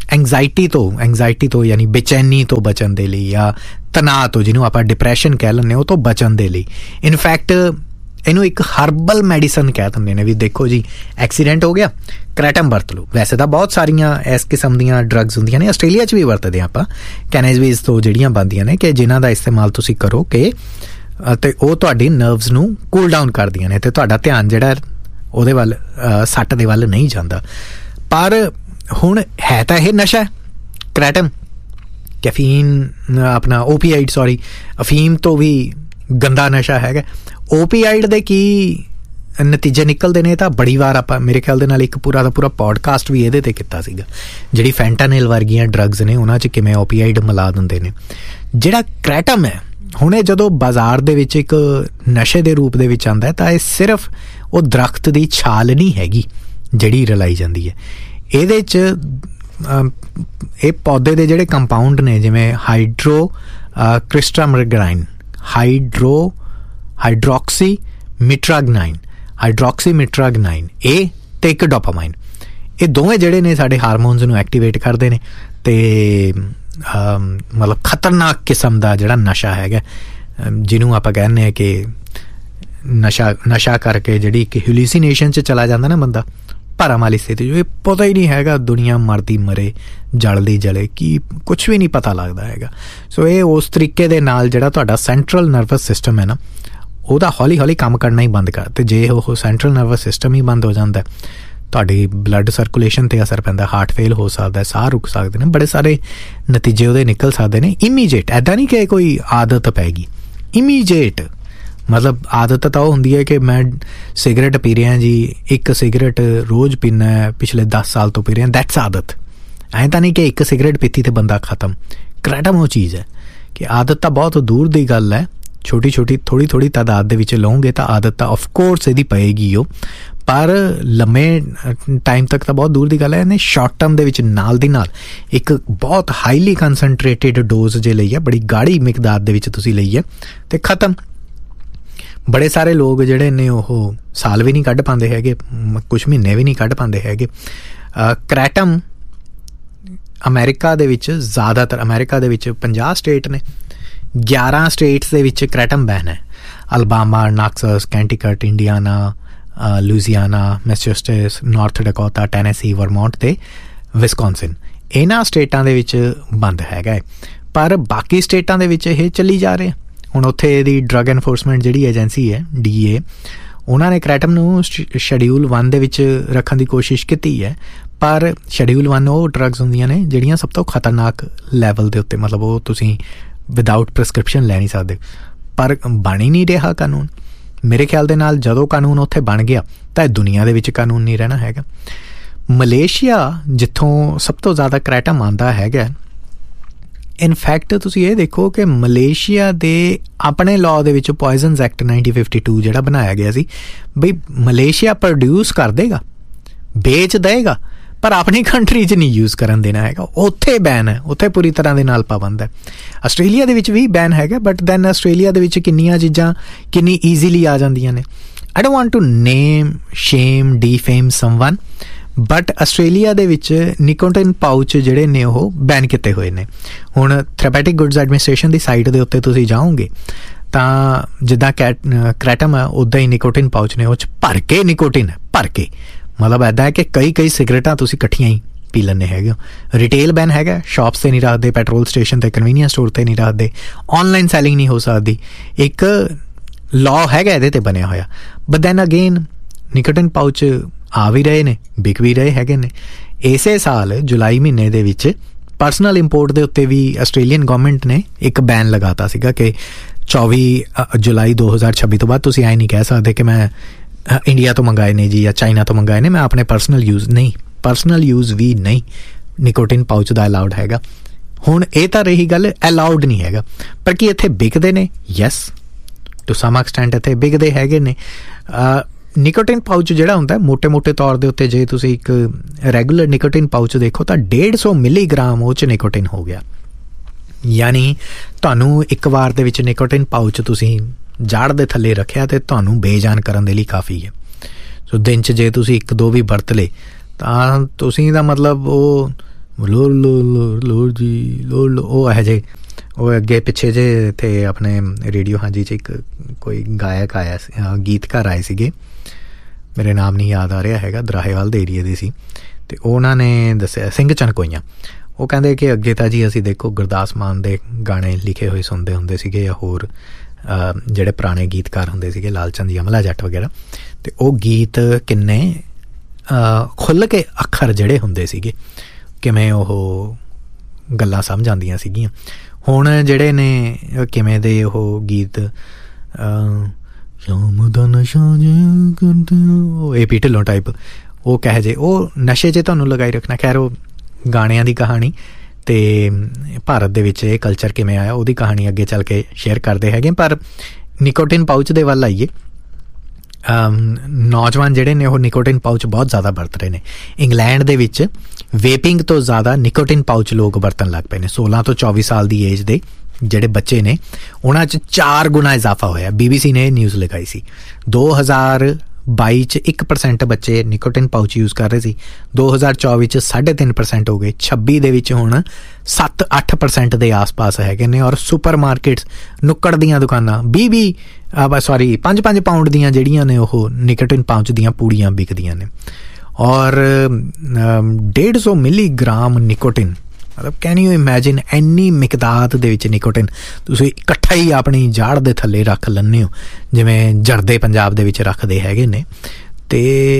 ਐਂਗਜ਼ਾਇਟੀ ਤੋਂ ਯਾਨੀ ਬੇਚੈਨੀ ਤੋਂ ਬਚਣ ਦੇ ਲਈ ਜਾਂ ਤਣਾਅ ਤੋਂ, ਜਿਹਨੂੰ ਆਪਾਂ ਡਿਪਰੈਸ਼ਨ ਕਹਿ ਲੈਂਦੇ, ਉਹ ਤੋਂ ਬਚਣ ਦੇ ਲਈ ਇਨਫੈਕਟ ਇਹਨੂੰ ਇੱਕ ਹਰਬਲ ਮੈਡੀਸਨ ਕਹਿ ਦਿੰਦੇ ਨੇ ਵੀ ਦੇਖੋ ਜੀ ਐਕਸੀਡੈਂਟ ਹੋ ਗਿਆ, ਕ੍ਰੈਟਮ ਵਰਤ ਲਓ। ਵੈਸੇ ਤਾਂ ਬਹੁਤ ਸਾਰੀਆਂ ਇਸ ਕਿਸਮ ਦੀਆਂ ਡਰੱਗਸ ਹੁੰਦੀਆਂ ਨੇ, ਆਸਟ੍ਰੇਲੀਆ 'ਚ ਵੀ ਵਰਤਦੇ ਆਪਾਂ, ਕੈਨੇਬਿਸ ਤੋਂ ਜਿਹੜੀਆਂ ਬਣਦੀਆਂ ਨੇ ਕਿ ਜਿਨ੍ਹਾਂ ਦਾ ਇਸਤੇਮਾਲ ਤੁਸੀਂ ਕਰੋ ਕਿ ਅਤੇ ਉਹ ਤੁਹਾਡੀ ਨਰਵਸ ਨੂੰ ਕੂਲ ਡਾਊਨ ਕਰਦੀਆਂ ਨੇ ਅਤੇ ਤੁਹਾਡਾ ਧਿਆਨ ਜਿਹੜਾ ਉਹਦੇ ਵੱਲ ਸੱਟ ਦੇ ਵੱਲ ਨਹੀਂ ਜਾਂਦਾ। ਪਰ ਹੁਣ ਹੈ ਤਾਂ ਇਹ ਨਸ਼ਾ ਕ੍ਰੈਟਮ, ਕੈਫੀਨ ਆਪਣਾ ਅਫੀਮ ਤੋਂ ਵੀ ਗੰਦਾ ਨਸ਼ਾ ਹੈਗਾ। ਓਪੀਆਈਡ ਦੇ ਕੀ ਨਤੀਜੇ ਨਿਕਲਦੇ ਨੇ ਤਾਂ ਬੜੀ ਵਾਰ ਆਪਾਂ ਮੇਰੇ ਖਿਆਲ ਦੇ ਨਾਲ ਇੱਕ ਪੂਰਾ ਦਾ ਪੂਰਾ ਪੋਡਕਾਸਟ ਵੀ ਇਹਦੇ 'ਤੇ ਕੀਤਾ ਸੀਗਾ, ਜਿਹੜੀ ਫੈਂਟਾਨਿਲ ਵਰਗੀਆਂ ਡਰੱਗਸ ਨੇ ਉਹਨਾਂ 'ਚ ਕਿਵੇਂ ਓਪੀਆਈਡ ਮਿਲਾ ਦਿੰਦੇ ਨੇ। ਜਿਹੜਾ ਕ੍ਰੈਟਮ ਹੈ ਹੁਣ ਇਹ ਜਦੋਂ ਬਾਜ਼ਾਰ ਦੇ ਵਿੱਚ ਇੱਕ ਨਸ਼ੇ ਦੇ ਰੂਪ ਦੇ ਵਿੱਚ ਆਉਂਦਾ ਤਾਂ ਇਹ ਸਿਰਫ ਉਹ ਦਰਖਤ ਦੀ ਛਾਲ ਨਹੀਂ ਹੈਗੀ ਜਿਹੜੀ ਰਲਾਈ ਜਾਂਦੀ ਹੈ, ਇਹਦੇ 'ਚ ਇਹ ਪੌਦੇ ਦੇ ਜਿਹੜੇ ਕੰਪਾਊਂਡ ਨੇ ਜਿਵੇਂ ਹਾਈਡਰੋਕਸਿਮਿਟ੍ਰਾਗਨਾਈਨ, ਹਾਈਡਰੋਕਸੀਮਿਟ੍ਰਾਗਨਾਈਨ ਇਹ ਤੇ ਇੱਕ ਡੋਪਾਮਾਈਨ, ਇਹ ਦੋਵੇਂ ਜਿਹੜੇ ਨੇ ਸਾਡੇ ਹਾਰਮੋਨਸ ਨੂੰ ਐਕਟੀਵੇਟ ਕਰਦੇ ਨੇ ਤੇ ਮਤਲਬ ਖਤਰਨਾਕ ਕਿਸਮ ਦਾ ਜਿਹੜਾ ਨਸ਼ਾ ਹੈਗਾ ਜਿਹਨੂੰ ਆਪਾਂ ਕਹਿੰਦੇ ਹਾਂ ਕਿ ਨਸ਼ਾ ਕਰਕੇ ਜਿਹੜੀ ਇੱਕ ਹੈਲੂਸੀਨੇਸ਼ਨ 'ਚ ਚਲਾ ਜਾਂਦਾ ਨਾ ਬੰਦਾ, ਭਰਮ ਵਾਲੀ ਸਥਿਤੀ, ਜੋ ਇਹ ਪਤਾ ਹੀ ਨਹੀਂ ਹੈਗਾ ਦੁਨੀਆ ਮਰਦੀ ਮਰੇ, ਜਲਦੀ ਜਲੇ, ਕੀ ਕੁਛ ਵੀ ਨਹੀਂ ਪਤਾ ਲੱਗਦਾ ਹੈਗਾ। ਸੋ ਇਹ ਉਸ ਤਰੀਕੇ ਦੇ ਨਾਲ ਜਿਹੜਾ ਤੁਹਾਡਾ ਸੈਂਟਰਲ ਨਰਵਸ ਸਿਸਟਮ ਹੈ ਨਾ ਉਹਦਾ ਹੌਲੀ ਹੌਲੀ ਕੰਮ ਕਰਨਾ ਹੀ ਬੰਦ ਕਰ, ਅਤੇ ਜੇ ਉਹ ਸੈਂਟਰਲ ਨਰਵਸ ਸਿਸਟਮ ਹੀ ਬੰਦ ਹੋ ਜਾਂਦਾ ਤੁਹਾਡੀ ਬਲੱਡ ਸਰਕੂਲੇਸ਼ਨ 'ਤੇ ਅਸਰ ਪੈਂਦਾ, ਹਾਰਟ ਫੇਲ ਹੋ ਸਕਦਾ, ਸਾਹ ਰੁਕ ਸਕਦੇ ਨੇ, ਬੜੇ ਸਾਰੇ ਨਤੀਜੇ ਉਹਦੇ ਨਿਕਲ ਸਕਦੇ ਨੇ ਇਮੀਡੀਏਟ। ਇੱਦਾਂ ਨਹੀਂ ਕਿ ਕੋਈ ਆਦਤ ਪੈ ਗਈ, ਇਮੀਡੀਏਟ ਮਤਲਬ ਆਦਤ ਤਾਂ ਉਹ ਹੁੰਦੀ ਹੈ ਕਿ ਮੈਂ ਸਿਗਰਟ ਪੀ ਰਿਹਾ ਜੀ, ਇੱਕ ਸਿਗਰਟ ਰੋਜ਼ ਪੀਨਾ ਹੈ, ਪਿਛਲੇ 10 ਸਾਲ ਤੋਂ ਪੀ ਰਿਹਾ, ਦੈਟਸ ਆਦਤ। ਐਂ ਤਾਂ ਨਹੀਂ ਕਿ ਇੱਕ ਸਿਗਰਟ ਪੀਤੀ ਤੇ ਬੰਦਾ ਖਤਮ। ਕ੍ਰੈਟਮ ਉਹ ਚੀਜ਼ ਹੈ ਕਿ ਆਦਤ ਤਾਂ ਬਹੁਤ ਦੂਰ ਦੀ ਗੱਲ ਹੈ, ਥੋੜੀ ਤਾਦਾਦ ਦੇ ਵਿੱਚ ਲਓਗੇ ਤਾਂ ਆਦਤ ਤਾਂ ਆਫਕੋਰਸ ਇਹਦੀ ਪਏਗੀ ਉਹ, ਪਰ ਲੰਮੇ ਟਾਈਮ ਤੱਕ ਤਾਂ ਬਹੁਤ ਦੂਰ ਦੀ ਗੱਲ ਹੈ। ਇਹਨੇ ਸ਼ਾਰਟ ਟਰਮ ਦੇ ਵਿੱਚ ਨਾਲ ਦੀ ਨਾਲ ਇੱਕ ਬਹੁਤ ਹਾਈਲੀ ਕੰਸਨਟਰੇਟਿਡ ਡੋਜ਼ ਜੇ ਲਈ ਹੈ, ਬੜੀ ਗਾੜੀ ਮਿਕਦਾਰ ਦੇ ਵਿੱਚ ਤੁਸੀਂ ਲਈ ਹੈ ਤੇ ਖਤਮ। ਬੜੇ ਸਾਰੇ ਲੋਕ ਜਿਹੜੇ ਨੇ ਉਹ ਸਾਲ ਵੀ ਨਹੀਂ ਕੱਢ ਪਾਉਂਦੇ ਹੈਗੇ, ਕੁਛ ਮਹੀਨੇ ਵੀ ਨਹੀਂ ਕੱਢ ਪਾਉਂਦੇ ਹੈਗੇ। ਕ੍ਰੈਟਮ ਅਮਰੀਕਾ ਦੇ ਵਿੱਚ ਜ਼ਿਆਦਾਤਰ, ਅਮਰੀਕਾ ਦੇ ਵਿੱਚ 50 ਸਟੇਟ ਨੇ, 11 ਸਟੇਟਸ ਦੇ ਵਿੱਚ ਕ੍ਰੈਟਮ ਬੈਨ ਹੈ। Alabama, ਨਾਕਸਸ, ਕੈਂਟੀਕਟ, Indiana, ਲੂਜ਼ੀਆਨਾ, ਮੈਸੇਚੂਸੇਟਸ, north Dakota, Tennessee, Vermont ਤੇ ਵਿਸਕੌਨਸਿਨ, ਇਹਨਾਂ ਸਟੇਟਾਂ ਦੇ ਵਿੱਚ ਬੰਦ ਹੈਗਾ ਹੈ। ਪਰ ਬਾਕੀ ਸਟੇਟਾਂ ਦੇ ਵਿੱਚ ਇਹ ਚੱਲੀ ਜਾ ਰਿਹਾ। ਹੁਣ ਉੱਥੇ ਦੀ ਡਰੱਗ ਐਨਫੋਰਸਮੈਂਟ ਜਿਹੜੀ ਏਜੰਸੀ ਹੈ DEA, ਉਹਨਾਂ ਨੇ ਕ੍ਰੈਟਮ ਨੂੰ ਸ਼ੈਡਿਊਲ 1 ਦੇ ਵਿੱਚ ਰੱਖਣ ਦੀ ਕੋਸ਼ਿਸ਼ ਕੀਤੀ ਹੈ, ਪਰ ਸ਼ੈਡਿਊਲ 1 ਉਹ ਡਰੱਗਸ ਹੁੰਦੀਆਂ ਨੇ ਜਿਹੜੀਆਂ ਸਭ ਤੋਂ ਖਤਰਨਾਕ ਲੈਵਲ ਦੇ ਉੱਤੇ, ਮਤਲਬ ਉਹ ਤੁਸੀਂ ਵਿਦਆਊਟ ਪ੍ਰਿਸਕ੍ਰਿਪਸ਼ਨ ਲੈ ਨਹੀਂ ਸਕਦੇ, ਪਰ ਬਣ ਹੀ ਨਹੀਂ ਰਿਹਾ ਕਾਨੂੰਨ। ਮੇਰੇ ਖਿਆਲ ਦੇ ਨਾਲ ਜਦੋਂ ਕਾਨੂੰਨ ਉੱਥੇ ਬਣ ਗਿਆ ਤਾਂ ਇਹ ਦੁਨੀਆ ਦੇ ਵਿੱਚ ਕਾਨੂੰਨ ਨਹੀਂ ਰਹਿਣਾ ਹੈਗਾ। ਮਲੇਸ਼ੀਆ ਜਿੱਥੋਂ ਸਭ ਤੋਂ ਜ਼ਿਆਦਾ ਕ੍ਰੈਟਮ ਆਉਂਦਾ ਹੈਗਾ, ਇਨਫੈਕਟ ਤੁਸੀਂ ਇਹ ਦੇਖੋ ਕਿ ਮਲੇਸ਼ੀਆ ਦੇ ਆਪਣੇ ਲਾਅ ਦੇ ਵਿੱਚ ਪੋਇਜ਼ਨਸ ਐਕਟ 1952 ਜਿਹੜਾ ਬਣਾਇਆ ਗਿਆ ਸੀ, ਬਈ ਮਲੇਸ਼ੀਆ ਪ੍ਰੋਡਿਊਸ ਕਰ ਦੇਗਾ, ਵੇਚ ਦੇਗਾ, ਪਰ ਆਪਣੀ ਕੰਟਰੀ 'ਚ ਨਹੀਂ ਯੂਜ਼ ਕਰਨ ਦੇਣਾ ਹੈਗਾ। ਉੱਥੇ ਬੈਨ ਹੈ, ਉੱਥੇ ਪੂਰੀ ਤਰ੍ਹਾਂ ਦੇ ਨਾਲ ਪਾਬੰਦ ਹੈ। ਆਸਟ੍ਰੇਲੀਆ ਦੇ ਵਿੱਚ ਵੀ ਬੈਨ ਹੈਗਾ, ਬਟ ਦੈਨ ਆਸਟ੍ਰੇਲੀਆ ਦੇ ਵਿੱਚ ਕਿੰਨੀਆਂ ਚੀਜ਼ਾਂ ਕਿੰਨੀ ਈਜ਼ੀਲੀ ਆ ਜਾਂਦੀਆਂ ਨੇ। I don't want to name, shame, defame someone, but Australia ਦੇ ਵਿੱਚ ਨਿਕੋਟਿਨ ਪਾਊਚ ਜਿਹੜੇ ਨੇ ਉਹ ਬੈਨ ਕੀਤੇ ਹੋਏ ਨੇ। ਹੁਣ ਥੈਰੇਪੈਟਿਕ ਗੁੱਡਸ ਐਡਮਿਨਿਸਟ੍ਰੇਸ਼ਨ ਦੀ ਸਾਈਟ ਦੇ ਉੱਤੇ ਤੁਸੀਂ ਜਾਓਗੇ ਤਾਂ ਜਿੱਦਾਂ ਕ੍ਰੈਟਮ ਹੈ ਉੱਦਾਂ ਹੀ ਨਿਕੋਟਿਨ ਪਾਊਚ ਨੇ, ਉਹ 'ਚ ਭਰ ਕੇ ਨਿਕੋਟਿਨ ਹੈ, ਭਰ ਕੇ, ਮਤਲਬ ਇੱਦਾਂ ਹੈ ਕਿ ਕਈ ਸਿਗਰਟਾਂ ਤੁਸੀਂ ਇਕੱਠੀਆਂ ਹੀ ਪੀ ਲੈਂਦੇ ਹੈਗੇ ਹੋ। ਰਿਟੇਲ ਬੈਨ ਹੈਗਾ, ਸ਼ਾਪਸ 'ਤੇ ਨਹੀਂ ਰੱਖਦੇ, ਪੈਟਰੋਲ ਸਟੇਸ਼ਨ 'ਤੇ, ਕਨਵੀਨੀਅੰਸ ਸਟੋਰ 'ਤੇ ਨਹੀਂ ਰੱਖਦੇ, ਔਨਲਾਈਨ ਸੈਲਿੰਗ ਨਹੀਂ ਹੋ ਸਕਦੀ, ਇੱਕ ਲਾਅ ਹੈਗਾ ਇਹਦੇ 'ਤੇ ਬਣਿਆ ਹੋਇਆ। But then again nicotine pouch ਆ ਵੀ ਰਹੇ ਨੇ, ਵਿਕ ਵੀ ਰਹੇ ਹੈਗੇ ਨੇ। ਇਸੇ ਸਾਲ ਜੁਲਾਈ ਮਹੀਨੇ ਦੇ ਵਿੱਚ ਪਰਸਨਲ ਇੰਪੋਰਟ ਦੇ ਉੱਤੇ ਵੀ ਆਸਟ੍ਰੇਲੀਅਨ ਗਵਰਨਮੈਂਟ ਨੇ ਇੱਕ ਬੈਨ ਲਗਾਤਾ ਸੀਗਾ ਕਿ 24 ਜੁਲਾਈ 2026 ਤੋਂ ਬਾਅਦ ਤੁਸੀਂ ਐਂ ਨਹੀਂ ਕਹਿ ਸਕਦੇ ਕਿ ਮੈਂ ਇੰਡੀਆ ਤੋਂ ਮੰਗਾਏ ਨੇ ਜੀ ਜਾਂ ਚਾਈਨਾ ਤੋਂ ਮੰਗਾਏ ਨੇ, ਮੈਂ ਆਪਣੇ ਪਰਸਨਲ ਯੂਜ਼ ਵੀ ਨਹੀਂ ਨਿਕੋਟਿਨ ਪਾਊਚ ਦਾ ਅਲਾਉਡ ਹੈਗਾ। ਹੁਣ ਇਹ ਤਾਂ ਰਹੀ ਗੱਲ, ਅਲਾਉਡ ਨਹੀਂ ਹੈਗਾ, ਪਰ ਕੀ ਇੱਥੇ ਵਿਕਦੇ ਨੇ? ਯੈਸ, ਟੂ ਸਮ ਐਕਸਟੈਂਟ ਇੱਥੇ ਵਿਕਦੇ ਹੈਗੇ ਨੇ। ਨਿਕੋਟਿਨ ਪਾਊਚ ਜਿਹੜਾ ਹੁੰਦਾ ਮੋਟੇ ਤੌਰ ਦੇ ਉੱਤੇ, ਜੇ ਤੁਸੀਂ ਇੱਕ ਰੈਗੂਲਰ ਨਿਕੋਟਿਨ ਪਾਊਚ ਦੇਖੋ ਤਾਂ 150 ਮਿਲੀਗ੍ਰਾਮ ਉਹ 'ਚ ਨਿਕੋਟਿਨ ਹੋ ਗਿਆ। ਯਾਨੀ ਤੁਹਾਨੂੰ ਇੱਕ ਵਾਰ ਦੇ ਵਿੱਚ ਨਿਕੋਟਿਨ ਪਾਊਚ ਤੁਸੀਂ ਜੜ ਦੇ ਥੱਲੇ ਰੱਖਿਆ ਤੇ ਤੁਹਾਨੂੰ ਬੇਜਾਨ ਕਰਨ ਦੇ ਲਈ ਕਾਫੀ ਹੈ। ਸੋ ਦਿਨ 'ਚ ਜੇ ਤੁਸੀਂ 1-2 ਵੀ ਵਰਤ ਲਏ ਤਾਂ ਤੁਸੀਂ ਦਾ ਮਤਲਬ ਉਹ ਲੋਰ ਲੋਰ ਲੋਰ ਜੀ ਲੋਰ, ਉਹ ਇਹੋ ਜਿਹੇ ਉਹ ਅੱਗੇ ਪਿੱਛੇ ਜੇ ਇੱਥੇ ਆਪਣੇ ਰੇਡੀਓ ਹਾਂਜੀ 'ਚ ਇੱਕ ਕੋਈ ਗਾਇਕ ਆਇਆ ਸੀ, ਗੀਤਕਾਰ ਆਏ ਸੀਗੇ, ਮੇਰੇ ਨਾਮ ਨਹੀਂ ਯਾਦ ਆ ਰਿਹਾ ਹੈਗਾ, ਦਰਾਹੇਵਾਲ ਦੇ ਏਰੀਏ ਦੇ ਸੀ, ਅਤੇ ਉਹਨਾਂ ਨੇ ਦੱਸਿਆ ਸਿੰਘ ਚਨਕੋਈਆਂ, ਉਹ ਕਹਿੰਦੇ ਕਿ ਅੱਗੇ ਤਾਂ ਜੀ ਅਸੀਂ ਦੇਖੋ ਗੁਰਦਾਸ ਮਾਨ ਦੇ ਗਾਣੇ ਲਿਖੇ ਹੋਏ ਸੁਣਦੇ ਹੁੰਦੇ ਸੀਗੇ, ਜਾਂ ਹੋਰ ਜਿਹੜੇ ਪੁਰਾਣੇ ਗੀਤਕਾਰ ਹੁੰਦੇ ਸੀਗੇ, ਲਾਲ ਚੰਦ ਯਮਲਾ ਜੱਟ ਵਗੈਰਾ, ਅਤੇ ਉਹ ਗੀਤ ਕਿੰਨੇ ਖੁੱਲ੍ਹ ਕੇ ਅੱਖਰ ਜਿਹੜੇ ਹੁੰਦੇ ਸੀਗੇ, ਕਿਵੇਂ ਉਹ ਗੱਲਾਂ ਸਮਝ ਆਉਂਦੀਆਂ ਸੀਗੀਆਂ। ਹੁਣ ਜਿਹੜੇ ਨੇ ਕਿਵੇਂ ਦੇ ਉਹ ਗੀਤ ਸ਼ਾਮ ਦਾ ਨਸ਼ਾ ਕਰਦੇ AP ਢਿੱਲੋਂ ਟਾਈਪ, ਉਹ ਕਹੇ ਜੇ ਉਹ ਨਸ਼ੇ 'ਚ ਤੁਹਾਨੂੰ ਲਗਾਈ ਰੱਖਣਾ। ਖੈਰ ਉਹ ਗਾਣਿਆਂ ਦੀ ਕਹਾਣੀ ਅਤੇ ਭਾਰਤ ਦੇ ਵਿੱਚ ਇਹ ਕਲਚਰ ਕਿਵੇਂ ਆਇਆ ਉਹਦੀ ਕਹਾਣੀ ਅੱਗੇ ਚੱਲ ਕੇ ਸ਼ੇਅਰ ਕਰਦੇ ਹੈਗੇ। ਪਰ ਨਿਕੋਟਿਨ ਪਾਊਚ ਦੇ ਵੱਲ ਆਈਏ, ਨੌਜਵਾਨ ਜਿਹੜੇ ਨੇ ਉਹ ਨਿਕੋਟਿਨ ਪਾਊਚ ਬਹੁਤ ਜ਼ਿਆਦਾ ਵਰਤ ਰਹੇ ਨੇ। ਇੰਗਲੈਂਡ ਦੇ ਵਿੱਚ ਵੇਪਿੰਗ ਤੋਂ ਜ਼ਿਆਦਾ ਨਿਕੋਟਿਨ ਪਾਊਚ ਲੋਕ ਵਰਤਣ ਲੱਗ ਪਏ ਨੇ। 16 ਤੋਂ 24 ਸਾਲ ਦੀ ਏਜ ਦੇ ਜਿਹੜੇ ਬੱਚੇ ਨੇ ਉਹਨਾਂ 'ਚ 4 ਗੁਣਾ ਇਜ਼ਾਫਾ ਹੋਇਆ। BBC ਨੇ ਇਹ ਨਿਊਜ਼ ਲਗਾਈ ਸੀ। 2022 'ਚ 1% ਬੱਚੇ ਨਿਕੋਟਿਨ ਪਾਊਚ ਯੂਜ਼ ਕਰ ਰਹੇ ਸੀ, 2024 'ਚ 3.5% ਹੋ ਗਏ, 26 ਦੇ ਵਿੱਚ ਹੁਣ 7-8% ਦੇ ਆਸ-ਪਾਸ ਹੈਗੇ ਨੇ। ਔਰ ਸੁਪਰ ਮਾਰਕੀਟਸ, ਨੁੱਕੜ ਦੀਆਂ ਦੁਕਾਨਾਂ 5 ਪਾਊਂਡ ਦੀਆਂ ਜਿਹੜੀਆਂ ਨੇ ਉਹ ਨਿਕੋਟਿਨ ਪਾਊਚ ਦੀਆਂ ਪੂੜੀਆਂ ਵਿਕਦੀਆਂ ਨੇ। ਔਰ 150 ਮਿਲੀਗ੍ਰਾਮ ਨਿਕੋਟਿਨ, ਮਤਲਬ ਕੈਨ ਯੂ ਇਮੈਜਿਨ ਇੰਨੀ ਮਿਕਦਾਰ ਦੇ ਵਿੱਚ ਨਿਕੋਟਿਨ ਤੁਸੀਂ ਇਕੱਠਾ ਹੀ ਆਪਣੀ ਜਾੜ ਦੇ ਥੱਲੇ ਰੱਖ ਲੈਂਦੇ ਹੋ, ਜਿਵੇਂ ਜਰਦੇ ਪੰਜਾਬ ਦੇ ਵਿੱਚ ਰੱਖਦੇ ਹੈਗੇ ਨੇ। ਅਤੇ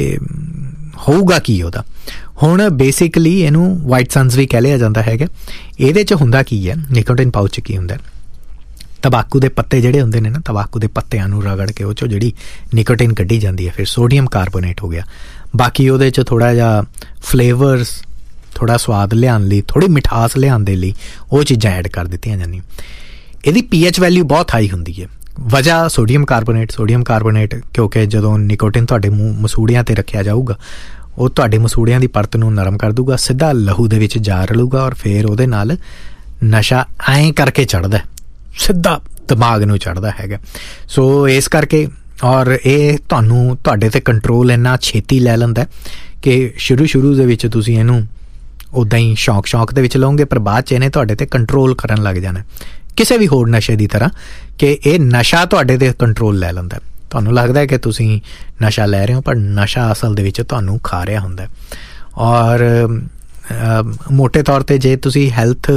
ਹੋਊਗਾ ਕੀ ਉਹਦਾ? ਹੁਣ ਬੇਸਿਕਲੀ ਇਹਨੂੰ ਵਾਈਟ ਸਨਸ ਵੀ ਕਹਿ ਲਿਆ ਜਾਂਦਾ ਹੈਗਾ। ਇਹਦੇ 'ਚ ਹੁੰਦਾ ਕੀ ਹੈ, ਨਿਕੋਟਿਨ ਪਾਊਚ 'ਚ ਕੀ ਹੁੰਦਾ? ਤੰਬਾਕੂ ਦੇ ਪੱਤੇ ਜਿਹੜੇ ਹੁੰਦੇ ਨੇ ਨਾ, ਤੰਬਾਕੂ ਦੇ ਪੱਤਿਆਂ ਨੂੰ ਰਗੜ ਕੇ ਉਹ 'ਚੋਂ ਜਿਹੜੀ ਨਿਕੋਟਿਨ ਕੱਢੀ ਜਾਂਦੀ ਹੈ, ਫਿਰ ਸੋਡੀਅਮ ਕਾਰਬੋਨੇਟ ਹੋ ਗਿਆ। ਬਾਕੀ ਉਹਦੇ 'ਚ ਥੋੜ੍ਹਾ ਜਿਹਾ ਫਲੇਵਰਸ, ਥੋੜ੍ਹਾ ਸਵਾਦ ਲਿਆਉਣ ਲਈ, ਥੋੜ੍ਹੀ ਮਿਠਾਸ ਲਿਆਉਣ ਦੇ ਲਈ ਉਹ ਚੀਜ਼ਾਂ ਐਡ ਕਰ ਦਿੱਤੀਆਂ ਜਾਂਦੀਆਂ। ਇਹਦੀ pH ਵੈਲਿਊ ਬਹੁਤ ਹਾਈ ਹੁੰਦੀ ਹੈ। ਵਜ੍ਹਾ ਸੋਡੀਅਮ ਕਾਰਬੋਨੇਟ ਕਿਉਂਕਿ ਜਦੋਂ ਨਿਕੋਟਿਨ ਤੁਹਾਡੇ ਮਸੂੜਿਆਂ 'ਤੇ ਰੱਖਿਆ ਜਾਊਗਾ, ਉਹ ਤੁਹਾਡੇ ਮਸੂੜਿਆਂ ਦੀ ਪਰਤ ਨੂੰ ਨਰਮ ਕਰ ਦੂਗਾ, ਸਿੱਧਾ ਲਹੂ ਦੇ ਵਿੱਚ ਜਾ ਰਲੂਗਾ, ਔਰ ਫਿਰ ਉਹਦੇ ਨਾਲ ਨਸ਼ਾ ਐਂ ਕਰਕੇ ਚੜ੍ਹਦਾ, ਸਿੱਧਾ ਦਿਮਾਗ ਨੂੰ ਚੜ੍ਹਦਾ ਹੈਗਾ। ਸੋ ਇਸ ਕਰਕੇ, ਔਰ ਇਹ ਤੁਹਾਡੇ 'ਤੇ ਕੰਟਰੋਲ ਇੰਨਾ ਛੇਤੀ ਲੈ ਲੈਂਦਾ ਕਿ ਸ਼ੁਰੂ ਦੇ ਵਿੱਚ ਤੁਸੀਂ ਇਹਨੂੰ ਉੱਦਾਂ ਹੀ ਸ਼ੌਕ ਦੇ ਵਿੱਚ ਲਓਗੇ, ਪਰ ਬਾਅਦ 'ਚ ਇਹਨੇ ਤੁਹਾਡੇ 'ਤੇ ਕੰਟਰੋਲ ਕਰਨ ਲੱਗ ਜਾਣਾ, ਕਿਸੇ ਵੀ ਹੋਰ ਨਸ਼ੇ ਦੀ ਤਰ੍ਹਾਂ, ਕਿ ਇਹ ਨਸ਼ਾ ਤੁਹਾਡੇ 'ਤੇ ਕੰਟਰੋਲ ਲੈ ਲੈਂਦਾ। ਤੁਹਾਨੂੰ ਲੱਗਦਾ ਹੈ ਕਿ ਤੁਸੀਂ ਨਸ਼ਾ ਲੈ ਰਹੇ ਹੋ, ਪਰ ਨਸ਼ਾ ਅਸਲ ਦੇ ਵਿੱਚ ਤੁਹਾਨੂੰ ਖਾ ਰਿਹਾ ਹੁੰਦਾ। ਔਰ ਮੋਟੇ ਤੌਰ 'ਤੇ ਜੇ ਤੁਸੀਂ ਹੈਲਥ